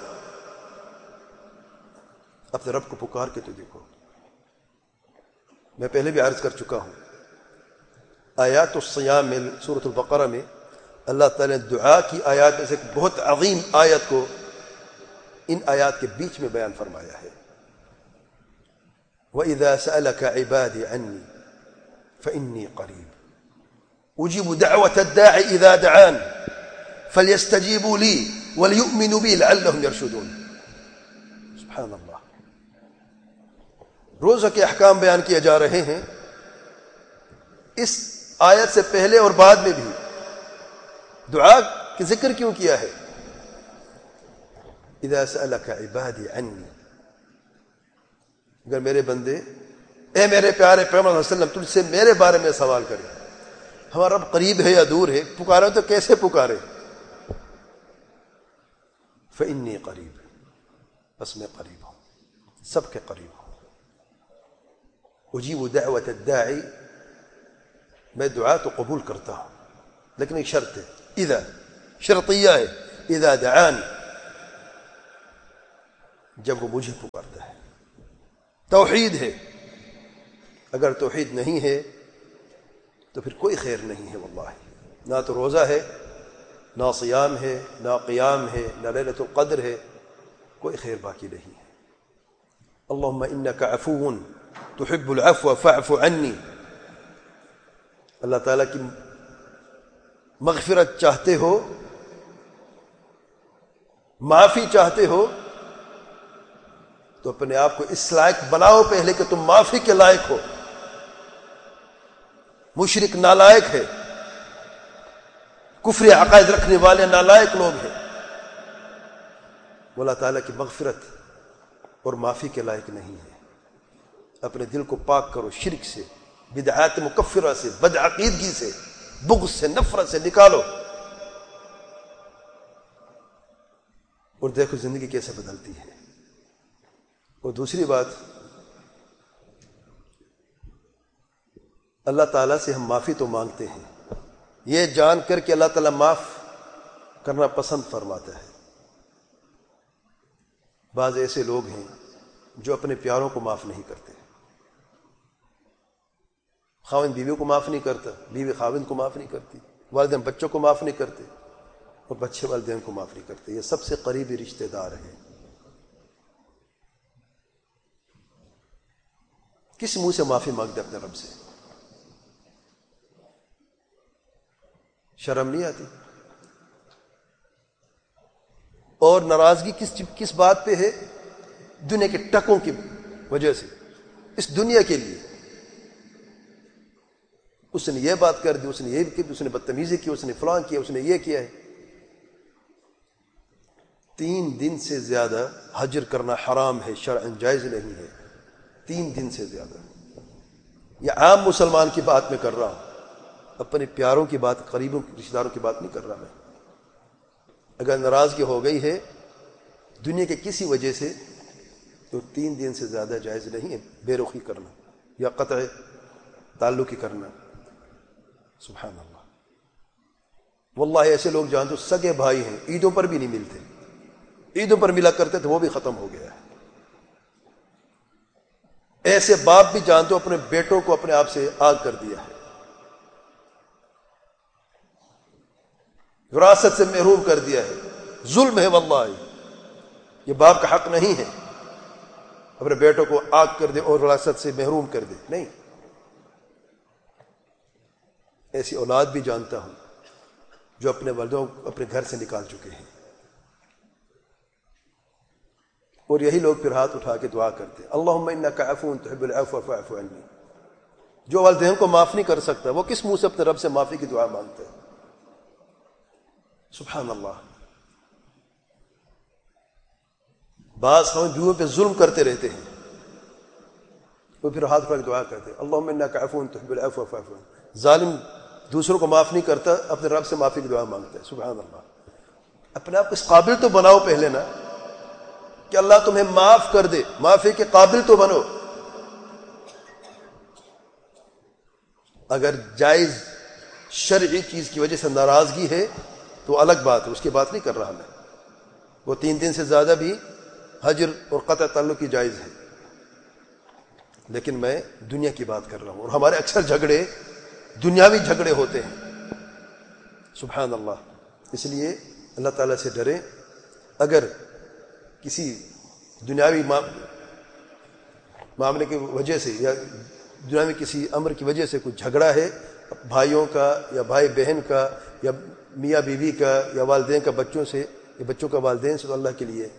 اپنے رب کو پکار کے تو دیکھو. میں پہلے بھی عرض کر چکا ہوں، آیات الصیام میں سورۃ البقرہ میں اللہ تعالی نے دعا کی آیات میں سے ایک بہت عظیم آیت کو ان آیات کے بیچ میں بیان فرمایا ہے. وَإِذَا سَأَلَكَ عِبَادِي عَنِّي فَإِنِّي قَرِيبٌ أُجِيبُ دَعْوَةَ الدَّاعِ إِذَا دَعَانِ فَلْيَسْتَجِيبُوا لِي وَلْيُؤْمِنُوا بِي لَعَلَّهُمْ يَرْشُدُونَ. سبحان اللہ. روزہ کے احکام بیان کیے جا رہے ہیں. اس آیت سے پہلے اور بعد میں بھی دعا کی ذکر کیوں کیا ہے؟ اذا سألك عبادی عنی، اگر میرے بندے، اے میرے پیارے پیغمبر صلی اللہ علیہ وسلم، تجھ سے میرے بارے میں سوال کرے. ہمارا رب قریب ہے یا دور ہے؟ پکارے تو کیسے پکارے؟ فإنی قریب، بس میں قریب ہوں، سب کے قریب ہوں. اجیب دعوت الداعی، میں دعا تو قبول کرتا ہوں، لیکن ایک شرط ہے، اذا شرطیہ ہے، اذا دعانی، جب وہ مجھے پکارتا ہے. توحید ہے. اگر توحید نہیں ہے تو پھر کوئی خیر نہیں ہے واللہ. نہ تو روزہ ہے، نہ صیام ہے، نہ قیام ہے، نہ لیلۃ القدر ہے، کوئی خیر باقی نہیں ہے. اللہم انک عفو تحب العفو فاعف عنی. اللہ تعالیٰ کی مغفرت چاہتے ہو، معافی چاہتے ہو، تو اپنے آپ کو اس لائق بناؤ پہلے کہ تم معافی کے لائق ہو. مشرک نالائق ہے، کفر عقائد رکھنے والے نالائق لوگ ہیں، وہ اللہ تعالیٰ کی مغفرت اور معافی کے لائق نہیں ہے. اپنے دل کو پاک کرو شرک سے، بدعات مکفرہ سے، بدعقیدگی سے، بغض سے، نفرت سے نکالو، اور دیکھو زندگی کیسے بدلتی ہے. اور دوسری بات، اللہ تعالیٰ سے ہم معافی تو مانگتے ہیں، یہ جان کر کہ اللہ تعالیٰ معاف کرنا پسند فرماتا ہے. بعض ایسے لوگ ہیں جو اپنے پیاروں کو معاف نہیں کرتے. خاوند بیوی کو معاف نہیں کرتا، بیوی خاوند کو معاف نہیں کرتی، والدین بچوں کو معاف نہیں کرتے، اور بچے والدین کو معاف نہیں کرتے. یہ سب سے قریبی رشتہ دار ہیں. کس منہ سے معافی مانگتے اپنے رب سے؟ شرم نہیں آتی؟ اور ناراضگی کس کس بات پہ ہے؟ دنیا کے ٹکوں کی وجہ سے. اس دنیا کے لیے اس نے یہ بات کر دی، اس نے یہ کی، اس نے بدتمیزی کی، اس نے فلاں کیا، اس نے یہ کیا ہے. تین دن سے زیادہ حجر کرنا حرام ہے، شرعاً جائز نہیں ہے. تین دن سے زیادہ. یہ عام مسلمان کی بات میں کر رہا ہوں، اپنے پیاروں کی بات، قریبوں رشتہ داروں کی بات نہیں کر رہا میں. اگر ناراضگی ہو گئی ہے دنیا کے کسی وجہ سے تو تین دن سے زیادہ جائز نہیں ہے بے رخی کرنا یا قطع تعلقی کرنا. سبحان اللہ. واللہ ایسے لوگ جانتے سگے بھائی ہیں، عیدوں پر بھی نہیں ملتے، عیدوں پر ملا کرتے تھے وہ بھی ختم ہو گیا ہے. ایسے باپ بھی جانتے اپنے بیٹوں کو اپنے آپ سے آگ کر دیا ہے، وراثت سے محروم کر دیا ہے. ظلم ہے واللہ، یہ باپ کا حق نہیں ہے اپنے بیٹوں کو آگ کر دے اور وراثت سے محروم کر دے. نہیں، ایسی اولاد بھی جانتا ہوں جو اپنے والدوں کو اپنے گھر سے نکال چکے ہیں، اور یہی لوگ پھر ہاتھ اٹھا کے دعا کرتے اللہم انک عفو تحب العفو فاعف عنی. جو والدین کو معاف نہیں کر سکتا وہ کس منہ سے اپنے رب سے معافی کی دعا مانگتا ہے؟ سبحان اللہ. بعض ہم بیویوں پہ ظلم کرتے رہتے ہیں، وہ پھر ہاتھ اٹھا کے دعا کرتے اللہم انک عفو تحب العفو فاعف عنی. ظالم دوسروں کو معاف نہیں کرتا، اپنے رب سے معافی کی دعا مانگتا ہے. سبحان اللہ. اپنے آپ کو اس قابل تو بناؤ پہلے نا کہ اللہ تمہیں معاف کر دے، معافی کے قابل تو بنو. اگر جائز شرعی چیز کی وجہ سے ناراضگی ہے تو الگ بات ہے، اس کی بات نہیں کر رہا میں. وہ تین دن سے زیادہ بھی حجر اور قطع تعلق کی جائز ہے، لیکن میں دنیا کی بات کر رہا ہوں. اور ہمارے اکثر جھگڑے دنیاوی جھگڑے ہوتے ہیں. سبحان اللہ. اس لیے اللہ تعالیٰ سے ڈریں. اگر کسی دنیاوی معاملے کی وجہ سے یا دنیاوی کسی امر کی وجہ سے کوئی جھگڑا ہے، بھائیوں کا یا بھائی بہن کا یا میاں بیوی کا یا والدین کا بچوں سے یا بچوں کا والدین سے، تو اللہ کے لیے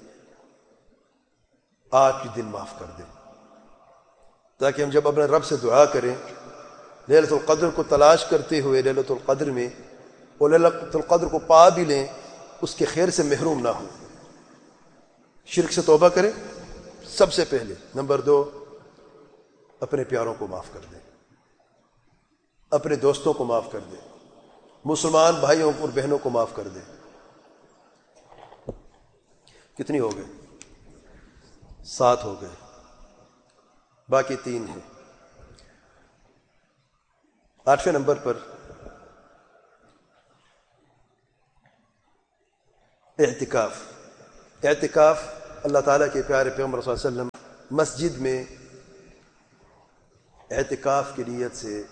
آج کے دن معاف کر دیں، تاکہ ہم جب اپنے رب سے دعا کریں لیلۃ القدر کو تلاش کرتے ہوئے لیلۃ القدر میں، اور لیلۃ القدر کو پا بھی لیں، اس کے خیر سے محروم نہ ہوں. شرک سے توبہ کریں سب سے پہلے. نمبر دو، اپنے پیاروں کو معاف کر دیں، اپنے دوستوں کو معاف کر دیں، مسلمان بھائیوں اور بہنوں کو معاف کر دیں. کتنی ہو گئے؟ سات ہو گئے، باقی تین ہیں. آٹھویں نمبر پر اعتکاف اعتکاف اللہ تعالیٰ کے پیارے پیغمبر صلی اللہ علیہ وسلم مسجد میں اعتکاف کی نیت سے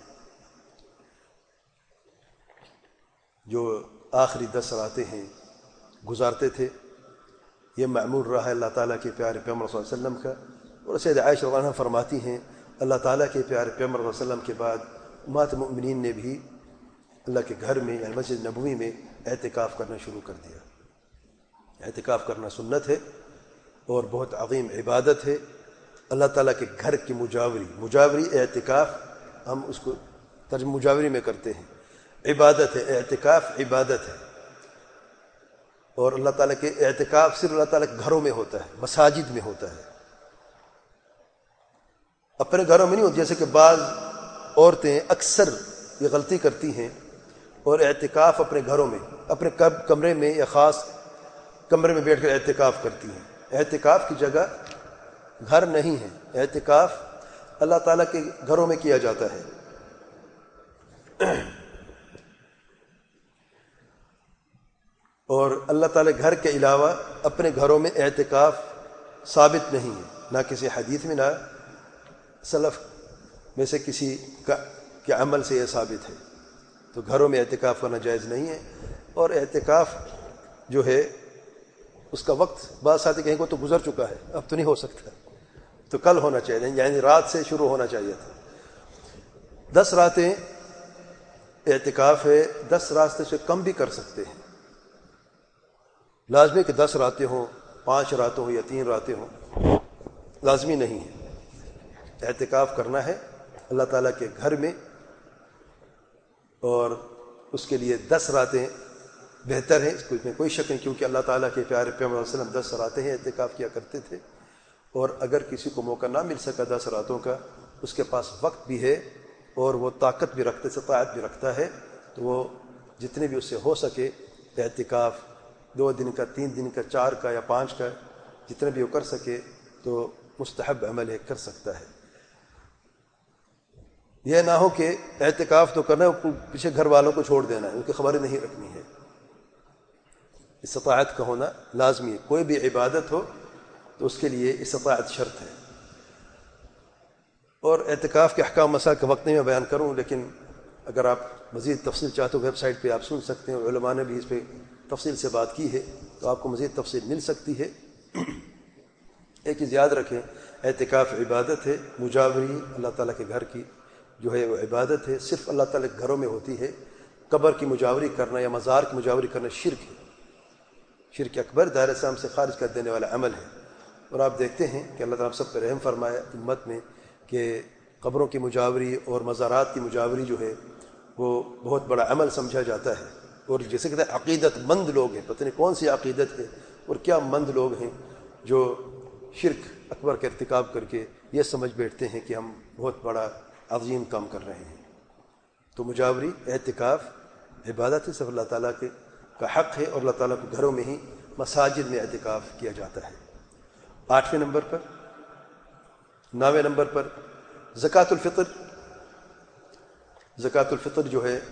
جو آخری دس راتیں ہیں گزارتے تھے. یہ معمول رہا ہے اللہ تعالیٰ کے پیارے پیغمبر صلی اللہ علیہ وسلم کا. اور سید عائشہ رضی اللہ عنہا فرماتی ہیں اللہ تعالیٰ کے پیارے پیغمبر صلی اللہ علیہ وسلم کے بعد امہات المؤمنین نے بھی اللہ کے گھر میں یعنی مسجد نبوی میں اعتکاف کرنا شروع کر دیا. اعتکاف کرنا سنت ہے اور بہت عظیم عبادت ہے. اللہ تعالیٰ کے گھر کی مجاوری مجاوری اعتکاف ہم اس کو ترجمہ مجاوری میں کرتے ہیں. عبادت ہے, اعتکاف عبادت ہے. اور اللہ تعالیٰ کے اعتکاف صرف اللہ تعالیٰ کے گھروں میں ہوتا ہے, مساجد میں ہوتا ہے, اپنے گھروں میں نہیں ہوتا. جیسے کہ بعض عورتیں اکثر یہ غلطی کرتی ہیں اور اعتکاف اپنے گھروں میں اپنے کمرے میں یا خاص کمرے میں بیٹھ کر اعتکاف کرتی ہیں. اعتکاف کی جگہ گھر نہیں ہے, اعتکاف اللہ تعالیٰ کے گھروں میں کیا جاتا ہے. اور اللہ تعالیٰ گھر کے علاوہ اپنے گھروں میں اعتکاف ثابت نہیں ہے, نہ کسی حدیث میں نہ سلف میں سے کسی کا کے عمل سے یہ ثابت ہے. تو گھروں میں اعتکاف کرنا جائز نہیں ہے. اور اعتکاف جو ہے اس کا وقت بعض ساتھی کہیں کو تو گزر چکا ہے, اب تو نہیں ہو سکتا, تو کل ہونا چاہیے, یعنی رات سے شروع ہونا چاہیے تھا. دس راتیں اعتکاف ہے, دس راتیں سے کم بھی کر سکتے ہیں. لازمی کہ دس راتیں ہوں, پانچ راتیں ہوں یا تین راتیں ہوں, لازمی نہیں ہے. اعتکاف کرنا ہے اللہ تعالیٰ کے گھر میں, اور اس کے لیے دس راتیں بہتر ہیں, اس میں کوئی شک نہیں, کیونکہ اللہ تعالیٰ کے پیارے پیغمبر صلی اللہ علیہ وسلم دس راتیں ہیں اعتکاف کیا کرتے تھے. اور اگر کسی کو موقع نہ مل سکا دس راتوں کا, اس کے پاس وقت بھی ہے اور وہ طاقت بھی رکھتے استطاعت بھی رکھتا ہے, تو وہ جتنے بھی اس سے ہو سکے اعتکاف دو دن کا, تین دن کا, چار کا یا پانچ کا, جتنے بھی وہ کر سکے تو مستحب عمل ہے, کر سکتا ہے. یہ نہ ہو کہ اعتکاف تو کرنا ہے پیچھے گھر والوں کو چھوڑ دینا ہے, ان کی خبریں نہیں رکھنی ہے. استطاعت کا ہونا لازمی ہے. کوئی بھی عبادت ہو تو اس کے لیے استطاعت شرط ہے. اور اعتکاف کے احکام مسائل کا وقت نہیں میں بیان کروں, لیکن اگر آپ مزید تفصیل چاہتے ہو ویب سائٹ پہ آپ سن سکتے ہیں. علماء نے بھی اس پہ تفصیل سے بات کی ہے, تو آپ کو مزید تفصیل مل سکتی ہے. ایک چیز یاد رکھیں, اعتکاف عبادت ہے. مجاوری اللہ تعالیٰ کے گھر کی جو ہے وہ عبادت ہے, صرف اللہ تعالیٰ کے گھروں میں ہوتی ہے. قبر کی مجاوری کرنا یا مزار کی مجاوری کرنا شرک ہے, شرک اکبر, دائرہ اسلام سے خارج کر دینے والا عمل ہے. اور آپ دیکھتے ہیں کہ اللہ تعالیٰ سب پہ رحم فرمایا امت میں کہ قبروں کی مجاوری اور مزارات کی مجاوری جو ہے وہ بہت بڑا عمل سمجھا جاتا ہے. اور جیسے کہتے ہیں عقیدت مند لوگ ہیں, پتہ نہیں کون سی عقیدت ہے اور کیا مند لوگ ہیں جو شرک اکبر کا ارتکاب کر کے یہ سمجھ بیٹھتے ہیں کہ ہم بہت بڑا عظیم کام کر رہے ہیں. تو مجاوری اعتکاف عبادت ہے, صرف اللہ تعالیٰ کے کا حق ہے, اور اللہ تعالیٰ کو گھروں میں ہی مساجد میں اعتکاف کیا جاتا ہے. آٹھویں نمبر پر نویں نمبر پر زکوٰۃ الفطر. زکوٰۃ الفطر جو ہے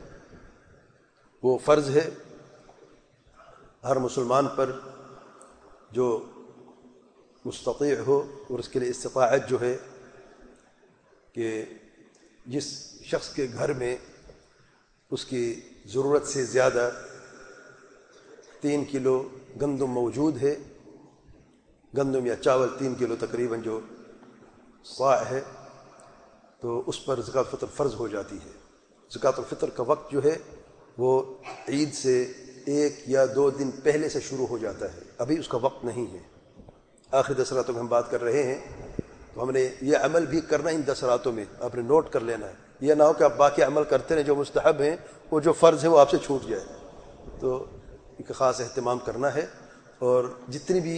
وہ فرض ہے ہر مسلمان پر جو مستطیع ہو, اور اس کے لیے استطاعت جو ہے کہ جس شخص کے گھر میں اس کی ضرورت سے زیادہ تین کلو گندم موجود ہے, گندم یا چاول تین کلو تقریباً جو صاع ہے, تو اس پر زکوٰۃ الفطر فرض ہو جاتی ہے. زکوٰۃ الفطر کا وقت جو ہے وہ عید سے ایک یا دو دن پہلے سے شروع ہو جاتا ہے, ابھی اس کا وقت نہیں ہے. آخری دس راتوں میں ہم بات کر رہے ہیں, تو ہم نے یہ عمل بھی کرنا ان دس راتوں میں, آپ نے نوٹ کر لینا ہے. یہ نہ ہو کہ آپ باقی عمل کرتے رہیں جو مستحب ہیں, وہ جو فرض ہے وہ آپ سے چھوٹ جائے. تو ایک خاص اہتمام کرنا ہے. اور جتنی بھی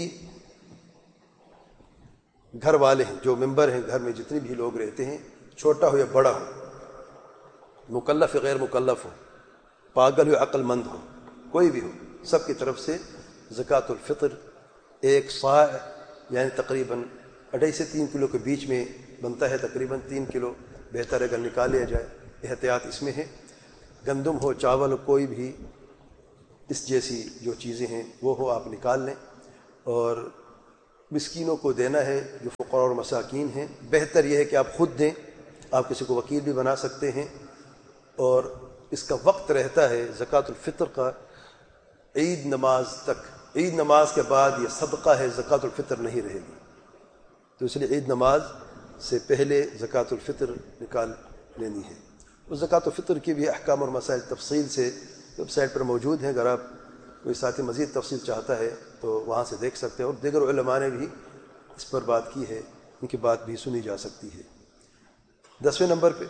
گھر والے ہیں, جو ممبر ہیں گھر میں, جتنے بھی لوگ رہتے ہیں, چھوٹا ہو یا بڑا ہو, مکلف یا غیر مکلف ہو, پاگل ہو یا عقل مند ہو, کوئی بھی ہو, سب کی طرف سے زکوٰۃ الفطر ایک صاع یعنی تقریباً اڑھائی سے تین کلو کے بیچ میں بنتا ہے. تقریباً تین کلو بہتر اگر نکال لیا جائے, احتیاط اس میں ہے. گندم ہو, چاول ہو, کوئی بھی اس جیسی جو چیزیں ہیں وہ ہو آپ نکال لیں، اور مسکینوں کو دینا ہے جو فقراء اور مساکین ہیں۔ بہتر یہ ہے کہ آپ خود دیں، آپ کسی کو وکیل بھی بنا سکتے ہیں، اور اس کا وقت رہتا ہے زکوٰۃ الفطر کا عید نماز تک۔ عید نماز کے بعد یہ صدقہ ہے، زکوٰۃ الفطر نہیں رہے گی، تو اس لیے عید نماز سے پہلے زکوٰۃ الفطر نکال لینی ہے۔ اور زکوٰۃ الفطر کی بھی احکام اور مسائل تفصیل سے ویب سائٹ پر موجود ہیں، اگر آپ کوئی ساتھی مزید تفصیل چاہتا ہے تو وہاں سے دیکھ سکتے ہیں، اور دیگر علماء نے بھی اس پر بات کی ہے، ان کی بات بھی سنی جا سکتی ہے۔ دسویں نمبر پہ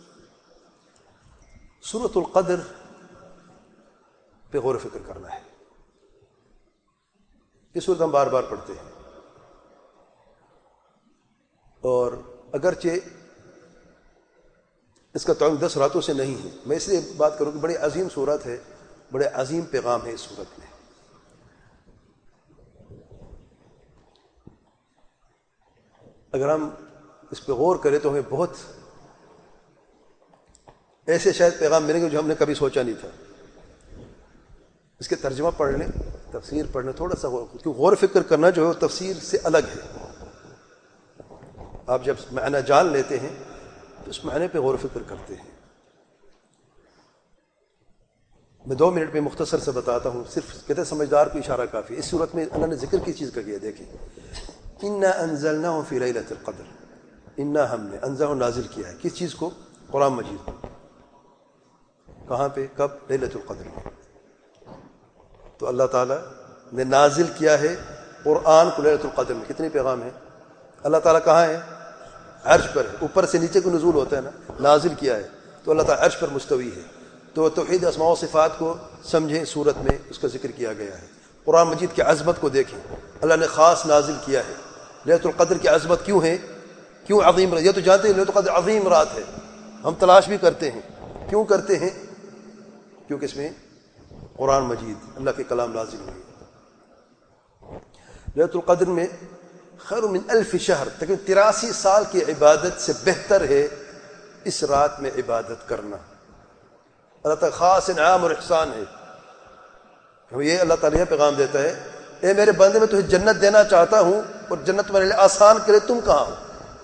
سورۃ القدر پہ غور و فکر کرنا ہے۔ یہ سورت ہم بار بار پڑھتے ہیں، اور اگرچہ اس کا تعلق دس راتوں سے نہیں ہے، میں اس لیے بات کروں کہ بڑی عظیم سورت ہے، بڑے عظیم پیغام ہے اس سورت میں۔ اگر ہم اس پہ غور کریں تو ہمیں بہت ایسے شاید پیغام ملیں گے جو ہم نے کبھی سوچا نہیں تھا۔ اس کے ترجمہ پڑھ لیں، تفسیر پڑھ لیں، تھوڑا سا غور، کیونکہ غور فکر کرنا جو ہے وہ تفسیر سے الگ ہے۔ آپ جب معنی جان لیتے ہیں تو اس معنی پہ غور و فکر کرتے ہیں۔ میں دو منٹ میں مختصر سے بتاتا ہوں، صرف کہتے سمجھدار کو اشارہ کافی ہے۔ اس صورت میں اللہ نے ذکر کی چیز کا کیا، دیکھیں، انا انزلناہ فی لیلۃ القدر، انا ہم نے انزلہ نازل کیا ہے، کس چیز کو؟ قرآن مجید۔ کہاں پہ؟ کب؟ لیلۃ القدر میں۔ تو اللہ تعالیٰ نے نازل کیا ہے قرآن کو لیلۃ القدر میں۔ کتنے پیغام ہیں؟ اللہ تعالیٰ کہاں ہے؟ عرش پر ہے۔ اوپر سے نیچے کو نزول ہوتا ہے نا، نازل کیا ہے تو اللہ تعالیٰ عرش پر مستوی ہے۔ تو توحید اسماء و صفات کو سمجھیں، صورت میں اس کا ذکر کیا گیا ہے۔ قرآن مجید کی عظمت کو دیکھیں، اللہ نے خاص نازل کیا ہے۔ لیلۃ القدر کی عظمت کیوں ہے؟ کیوں عظیم رات؟ یہ تو جانتے ہیں لیلۃ القدر عظیم رات ہے، ہم تلاش بھی کرتے ہیں۔ کیوں کرتے ہیں؟ کیونکہ اس میں قرآن مجید اللہ کے کلام نازل ہوئے۔ لیلۃ القدر میں خیر من الف شہر، تقریباً تراسی سال کی عبادت سے بہتر ہے اس رات میں عبادت کرنا۔ اللہ تعالیٰ خاص انعام اور احسان ہے۔ یہ اللہ تعالیٰ پیغام دیتا ہے، اے میرے بندے، میں تجھے جنت دینا چاہتا ہوں، اور جنت تمہارے لیے آسان کرے، تم کہاں ہو؟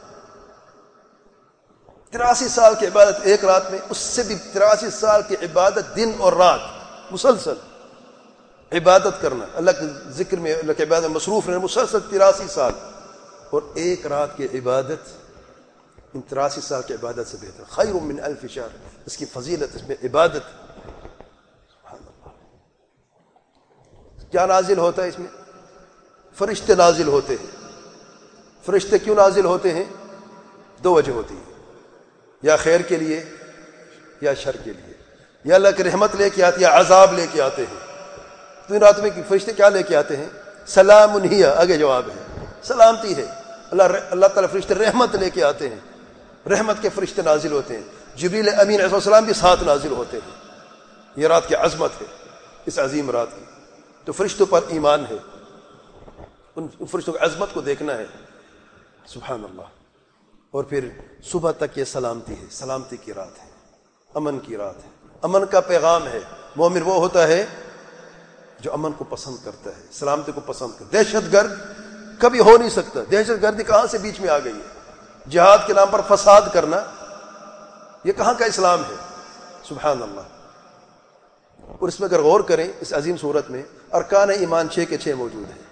تراسی سال کی عبادت ایک رات میں، اس سے بھی تراسی سال کی عبادت دن اور رات مسلسل عبادت کرنا، اللہ کے ذکر میں، اللہ کی عبادت میں مصروف رہنا مسلسل تراسی سال، اور ایک رات کی عبادت ان تراسی سال کی عبادت سے بہتر۔ خیر من الف شہر، اس کی فضیلت، اس میں عبادت۔ سبحان اللہ۔ کیا نازل ہوتا ہے اس میں؟ فرشتے نازل ہوتے ہیں۔ فرشتے کیوں نازل ہوتے ہیں؟ دو وجہ ہوتی ہے، یا خیر کے لیے یا شر کے لیے، یا اللہ کی رحمت لے کے آتے یا عذاب لے کے آتے ہیں۔ تو ان رات میں فرشتے کیا لے کے آتے ہیں؟ سلام ہی، آگے جواب ہے، سلامتی ہے۔ اللہ اللہ تعالیٰ فرشتے رحمت لے کے آتے ہیں، رحمت کے فرشتے نازل ہوتے ہیں۔ جبریل امین علیہ السلام بھی ساتھ نازل ہوتے ہیں۔ یہ رات کی عظمت ہے، اس عظیم رات کی، تو فرشتوں پر ایمان ہے، ان فرشتوں کی عظمت کو دیکھنا ہے۔ سبحان اللہ۔ اور پھر صبح تک یہ سلامتی ہے، سلامتی کی رات ہے، امن کی رات ہے، امن کا پیغام ہے۔ مومن وہ ہوتا ہے جو امن کو پسند کرتا ہے، سلامتی کو پسند کرتا ہے۔ دہشت گرد کبھی ہو نہیں سکتا۔ دہشت گردی کہاں سے بیچ میں آ گئی ہے؟ جہاد کے نام پر فساد کرنا، یہ کہاں کا اسلام ہے؟ سبحان اللہ۔ اور اس میں اگر غور کریں، اس عظیم صورت میں ارکان ایمان چھ کے چھ موجود ہیں۔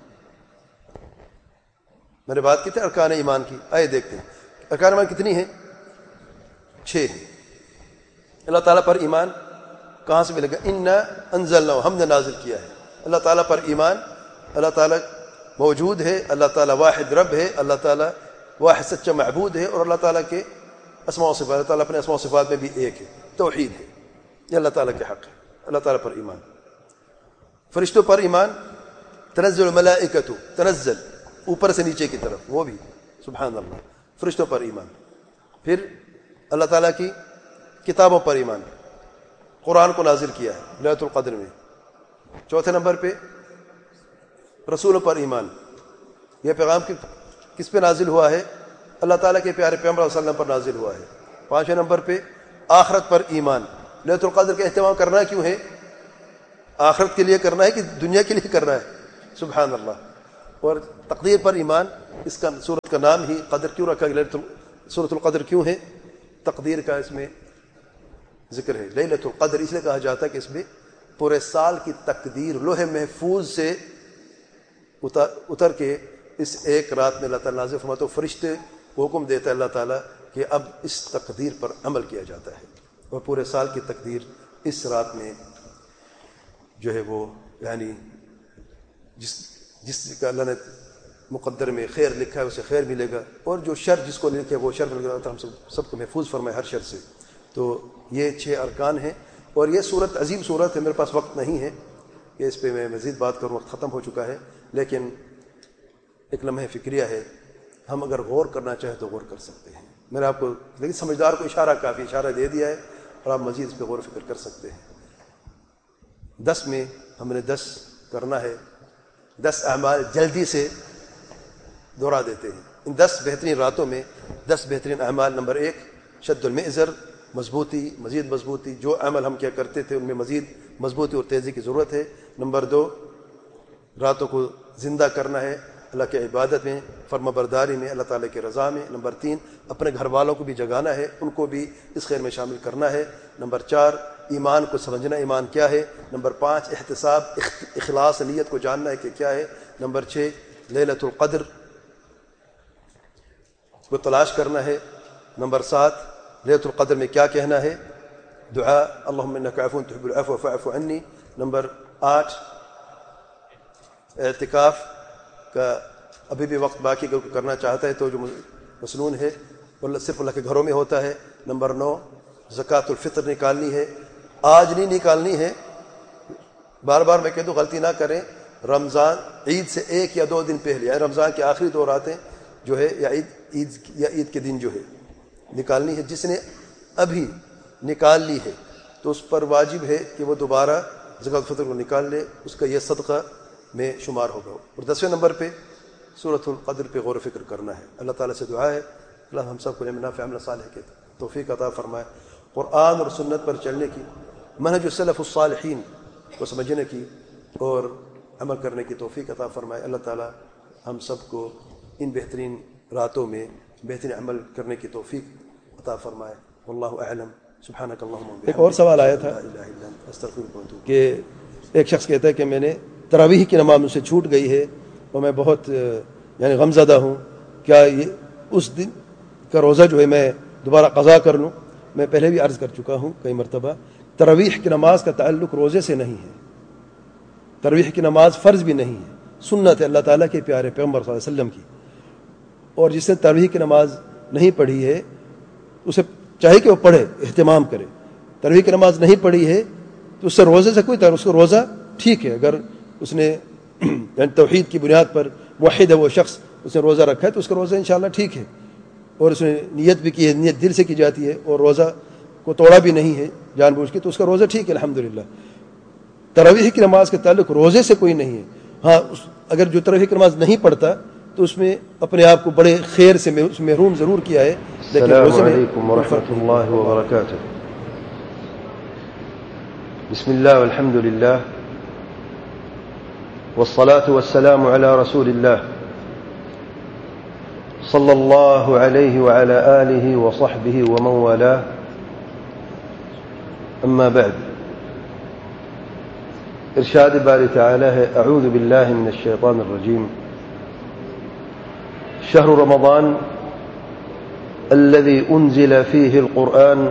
میں نے بات کی تھی ارکان ایمان کی، آئے دیکھتے ہیں ارکان ایمان کتنی ہیں؟ چھ ہیں۔ اللہ تعالیٰ پر ایمان کہاں سے ملے گا؟ انا انزلنا، ہم نے نازل کیا ہے۔ اللہ تعالیٰ پر ایمان، اللہ تعالیٰ موجود ہے، اللہ تعالیٰ واحد رب ہے، اللہ تعالیٰ واحد سچا معبود ہے، اور اللہ تعالیٰ کے اسماء و صفات، اللہ تعالیٰ اپنے اسماء و صفات میں بھی ایک ہے، توحید ہے، یہ اللہ تعالیٰ کے حق ہے۔ اللہ تعالیٰ پر ایمان، فرشتوں پر ایمان، تنزل الملائکۃ، تنزل اوپر سے نیچے کی طرف، وہ بھی سبحان اللہ، فرشتوں پر ایمان۔ پھر اللہ تعالیٰ کی کتابوں پر ایمان، قرآن کو نازل کیا ہے لیلۃ القدر میں۔ چوتھے نمبر پہ رسولوں پر ایمان، یہ پیغام کس پہ نازل ہوا ہے؟ اللہ تعالیٰ کے پیارے پیغمبر صلی اللہ علیہ وسلم پر نازل ہوا ہے۔ پانچویں نمبر پہ آخرت پر ایمان، لیلۃ القدر کا اہتمام کرنا کیوں ہے؟ آخرت کے لیے کرنا ہے کہ دنیا کے لیے کرنا ہے؟ سبحان اللہ۔ اور تقدیر پر ایمان، اس کا سورت کا نام ہی قدر کیوں رکھا گیا؟ سورۃ القدر کیوں ہے؟ تقدیر کا اس میں ذکر ہے۔ لیلۃ القدر اس لیے کہا جاتا ہے کہ اس میں پورے سال کی تقدیر لوح محفوظ سے اتر کے اس ایک رات میں اللہ تعالیٰ نازل فرماتا، تو فرشتے کو حکم دیتا ہے اللہ تعالیٰ کہ اب اس تقدیر پر عمل کیا جاتا ہے، اور پورے سال کی تقدیر اس رات میں جو ہے وہ یعنی جس جس کا اللہ نے مقدر میں خیر لکھا ہے اسے خیر ملے گا، اور جو شر جس کو لکھے وہ شر ملے گا۔ ہم سب سب کو محفوظ فرمائے ہر شر سے۔ تو یہ چھ ارکان ہیں، اور یہ صورت عظیم صورت ہے۔ میرے پاس وقت نہیں ہے کہ اس پہ میں مزید بات کروں، وقت ختم ہو چکا ہے، لیکن ایک لمحہ فکریہ ہے، ہم اگر غور کرنا چاہیں تو غور کر سکتے ہیں۔ میں نے آپ کو لیکن سمجھدار کو اشارہ کافی اشارہ دے دیا ہے، اور آپ مزید اس پہ غور و فکر کر سکتے ہیں۔ دس میں ہم نے دس کرنا ہے، دس اعمال جلدی سے دہرا دیتے ہیں۔ ان دس بہترین راتوں میں دس بہترین اعمال: نمبر ایک شد المئزر، مضبوطی، مزید مضبوطی، جو عمل ہم کیا کرتے تھے ان میں مزید مضبوطی اور تیزی کی ضرورت ہے۔ نمبر دو راتوں کو زندہ کرنا ہے اللہ کی عبادت میں، فرما برداری میں، اللہ تعالیٰ کی رضا میں۔ نمبر تین اپنے گھر والوں کو بھی جگانا ہے، ان کو بھی اس خیر میں شامل کرنا ہے۔ نمبر چار ایمان کو سمجھنا، ایمان کیا ہے۔ نمبر پانچ احتساب، اخلاص نیت کو جاننا ہے کہ کیا ہے۔ نمبر چھ لیلۃ القدر کو تلاش کرنا ہے۔ نمبر سات لیلۃ القدر میں کیا کہنا ہے، دعا اللہم انک عفو تحب العفو فاعف عنی۔ نمبر آٹھ اعتکاف کا ابھی بھی وقت باقی اگر کوئی کرنا چاہتا ہے تو جو مسنون ہے وہ صرف اللہ کے گھروں میں ہوتا ہے۔ نمبر نو زکوٰۃ الفطر نکالنی ہے، آج نہیں نکالنی ہے، بار بار میں کہہ دوں غلطی نہ کریں، رمضان عید سے ایک یا دو دن پہلے، یا رمضان کے آخری دو راتیں جو ہے یا عید عید یا عید کے دن جو ہے نکالنی ہے۔ جس نے ابھی نکال لی ہے تو اس پر واجب ہے کہ وہ دوبارہ زکوٰۃ الفطر کو نکال لے، اس کا یہ صدقہ میں شمار ہوگا۔ اور دسویں نمبر پہ سورۃ القدر پہ غور و فکر کرنا ہے۔ اللہ تعالیٰ سے دعا ہے اللہ ہم سب کو علم نافع عمل صالح کے توفیق عطا فرمائے، قرآن اور سنت پر چلنے کی، منہج السلف الصالحین کو سمجھنے کی اور عمل کرنے کی توفیق عطا فرمائے۔ اللہ تعالیٰ ہم سب کو ان بہترین راتوں میں بہترین عمل کرنے کی توفیق عطا فرمائے۔ واللہ اعلم، سبحانک اللہم وبحمدک۔ ایک اور سوال آیا تھا کہ ایک شخص کہتا ہے کہ میں نے تراویح کی نماز مجھ سے چھوٹ گئی ہے اور میں بہت یعنی غم زدہ ہوں، کیا یہ اس دن کا روزہ جو ہے میں دوبارہ قضا کر لوں؟ میں پہلے بھی عرض کر چکا ہوں کئی مرتبہ، تراویح کی نماز کا تعلق روزے سے نہیں ہے، تراویح کی نماز فرض بھی نہیں ہے، سنت ہے اللہ تعالیٰ کے پیارے پیغمبر صلی اللہ علیہ وسلم کی، اور جس نے تراویح کی نماز نہیں پڑھی ہے اسے چاہیے کہ وہ پڑھے، اہتمام کرے۔ تراویح کی نماز نہیں پڑھی ہے تو اس سے روزے سے کوئی تعلق، اس کو روزہ ٹھیک ہے، اگر اس نے یعنی توحید کی بنیاد پر موحد ہے وہ شخص، اس نے روزہ رکھا ہے تو اس کا روزہ انشاءاللہ ٹھیک ہے، اور اس نے نیت بھی کی ہے، نیت دل سے کی جاتی ہے اور روزہ کو توڑا بھی نہیں ہے جان بوجھ کے، تو اس کا روزہ ٹھیک ہے الحمدللہ۔ تراویح کی نماز کا تعلق روزے سے کوئی نہیں ہے۔ ہاں اگر جو تراویح کی نماز نہیں پڑھتا تو اس میں اپنے آپ کو بڑے خیر سے محروم ضرور کیا ہے، لیکن السلام علیکم ورحمۃ اللہ وبرکاتہ۔ بسم اللہ والحمد للہ والصلاة والسلام على رسول الله صلى الله عليه وعلى آله وصحبه ومن والاه، أما بعد، ارشاد باری تعالی ہے اعوذ باللہ من الشیطان الرجیم، شهر رمضان الذي أنزل فيه القرآن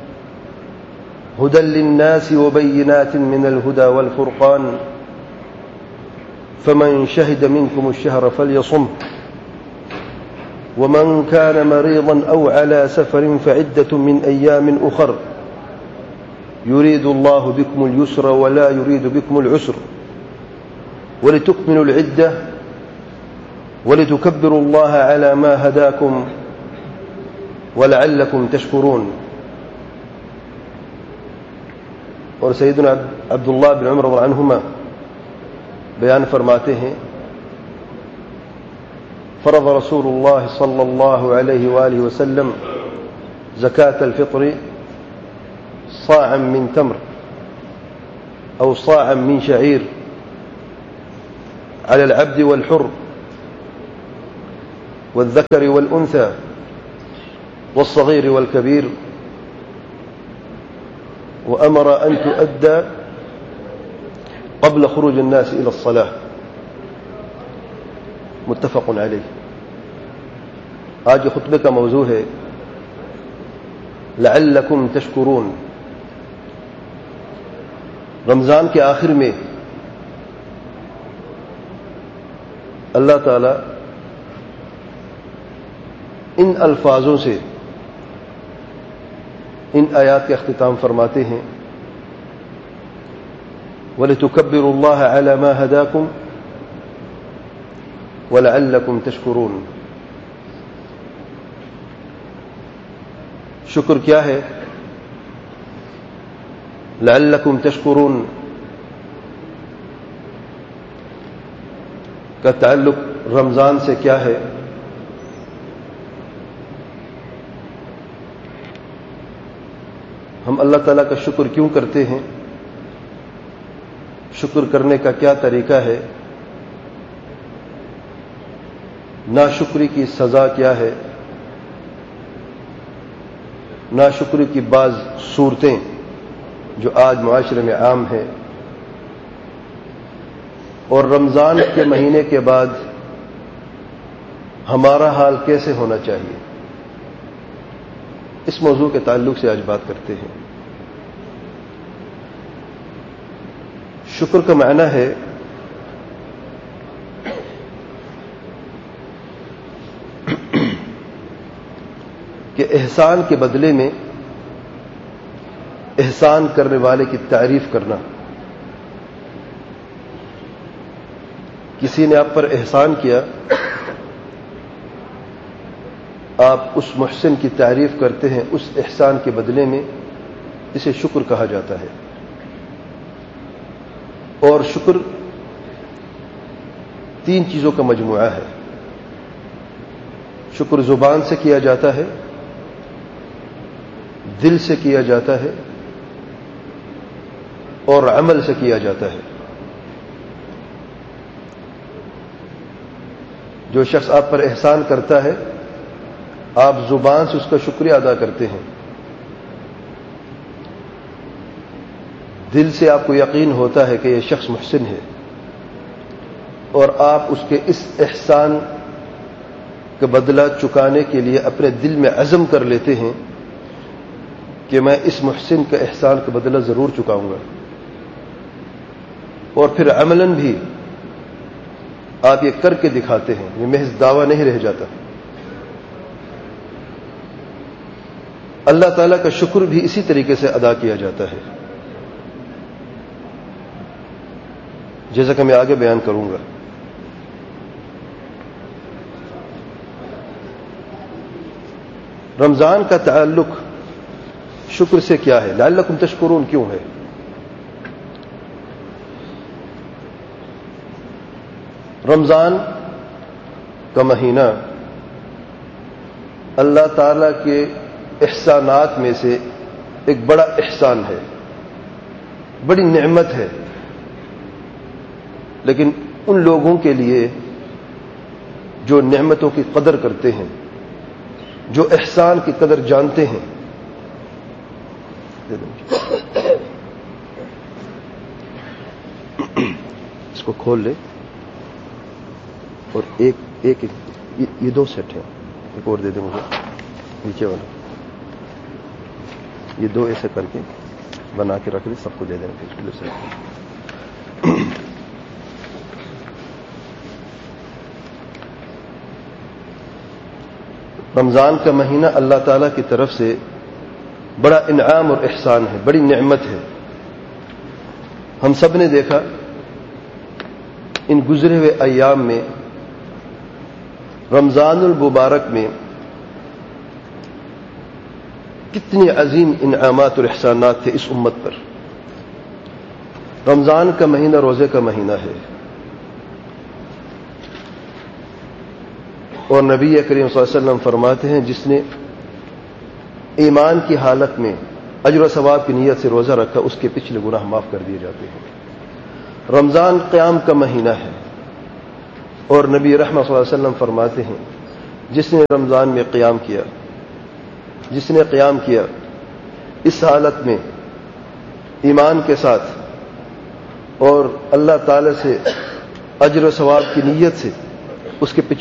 هدى للناس وبينات من الهدى والفرقان، فمن شهد منكم الشهر فليصم، ومن كان مريضا أو على سفر فعدة من أيام أخر، يريد الله بكم اليسر ولا يريد بكم العسر، ولتكملوا العدة ولتكبروا الله على ما هداكم ولعلكم تشكرون۔ اور سیدنا عبداللہ بن عمر رضی اللہ عنہما بیان فرماتے ہیں، فرض رسول اللہ صلی اللہ علیہ وآلہ وسلم زکاة الفطر صاعا من تمر أو صاعا من شعير على العبد والحر والذكر والأنثى والصغير والكبير، وأمر أن تؤدى قبل خروج الناس إلى الصلاة. متفق علیہ. آج خطبے کا موضوع ہے لعلکم تشکرون. رمضان کے آخر میں اللہ تعالی ان الفاظوں سے ان آیات کا اختتام فرماتے ہیں وَلِتُكَبِّرُوا اللَّهَ عَلَى مَا هَدَاكُمْ وَلَعَلَّكُمْ تَشْكُرُونَ. شکر کیا ہے؟ لعلکم تشکرون کا تعلق رمضان سے کیا ہے؟ ہم اللہ تعالیٰ کا شکر کیوں کرتے ہیں؟ شکر کرنے کا کیا طریقہ ہے؟ ناشکری کی سزا کیا ہے؟ ناشکری کی بعض صورتیں جو آج معاشرے میں عام ہیں، اور رمضان کے مہینے کے بعد ہمارا حال کیسے ہونا چاہیے، اس موضوع کے تعلق سے آج بات کرتے ہیں. شکر کا معنی ہے کہ احسان کے بدلے میں احسان کرنے والے کی تعریف کرنا. کسی نے آپ پر احسان کیا، آپ اس محسن کی تعریف کرتے ہیں، اس احسان کے بدلے میں. اسے شکر کہا جاتا ہے. اور شکر تین چیزوں کا مجموعہ ہے. شکر زبان سے کیا جاتا ہے، دل سے کیا جاتا ہے، اور عمل سے کیا جاتا ہے. جو شخص آپ پر احسان کرتا ہے، آپ زبان سے اس کا شکریہ ادا کرتے ہیں، دل سے آپ کو یقین ہوتا ہے کہ یہ شخص محسن ہے، اور آپ اس کے اس احسان کا بدلہ چکانے کے لیے اپنے دل میں عزم کر لیتے ہیں کہ میں اس محسن کا احسان کا بدلہ ضرور چکاؤں گا. اور پھر عملاً بھی آپ یہ کر کے دکھاتے ہیں، یہ محض دعویٰ نہیں رہ جاتا. اللہ تعالیٰ کا شکر بھی اسی طریقے سے ادا کیا جاتا ہے، جیسا کہ میں آگے بیان کروں گا. رمضان کا تعلق شکر سے کیا ہے؟ لعلکم تشکرون کیوں ہے؟ رمضان کا مہینہ اللہ تعالی کے احسانات میں سے ایک بڑا احسان ہے، بڑی نعمت ہے. لیکن ان لوگوں کے لیے جو نعمتوں کی قدر کرتے ہیں، جو احسان کی قدر جانتے ہیں. اس کو کھول لے، اور ایک ایک یہ دو سیٹ ہیں، ایک اور دے دیں مجھے نیچے والا. یہ دو ایسے کر کے بنا کے رکھ دیں، سب کو دے دیں. رمضان کا مہینہ اللہ تعالیٰ کی طرف سے بڑا انعام اور احسان ہے، بڑی نعمت ہے. ہم سب نے دیکھا ان گزرے ہوئے ایام میں، رمضان المبارک میں کتنی عظیم انعامات اور احسانات تھے اس امت پر. رمضان کا مہینہ روزے کا مہینہ ہے، اور نبی کریم صلی اللہ علیہ وسلم فرماتے ہیں جس نے ایمان کی حالت میں اجر و ثواب کی نیت سے روزہ رکھا، اس کے پچھلے گناہ معاف کر دیے جاتے ہیں۔ رمضان قیام کا مہینہ ہے، اور نبی رحمت صلی اللہ علیہ وسلم فرماتے ہیں جس نے رمضان میں قیام کیا جس نے قیام کیا اس حالت میں ایمان کے ساتھ اور اللہ تعالی سے اجر و ثواب کی نیت سے، اس کے پچھلے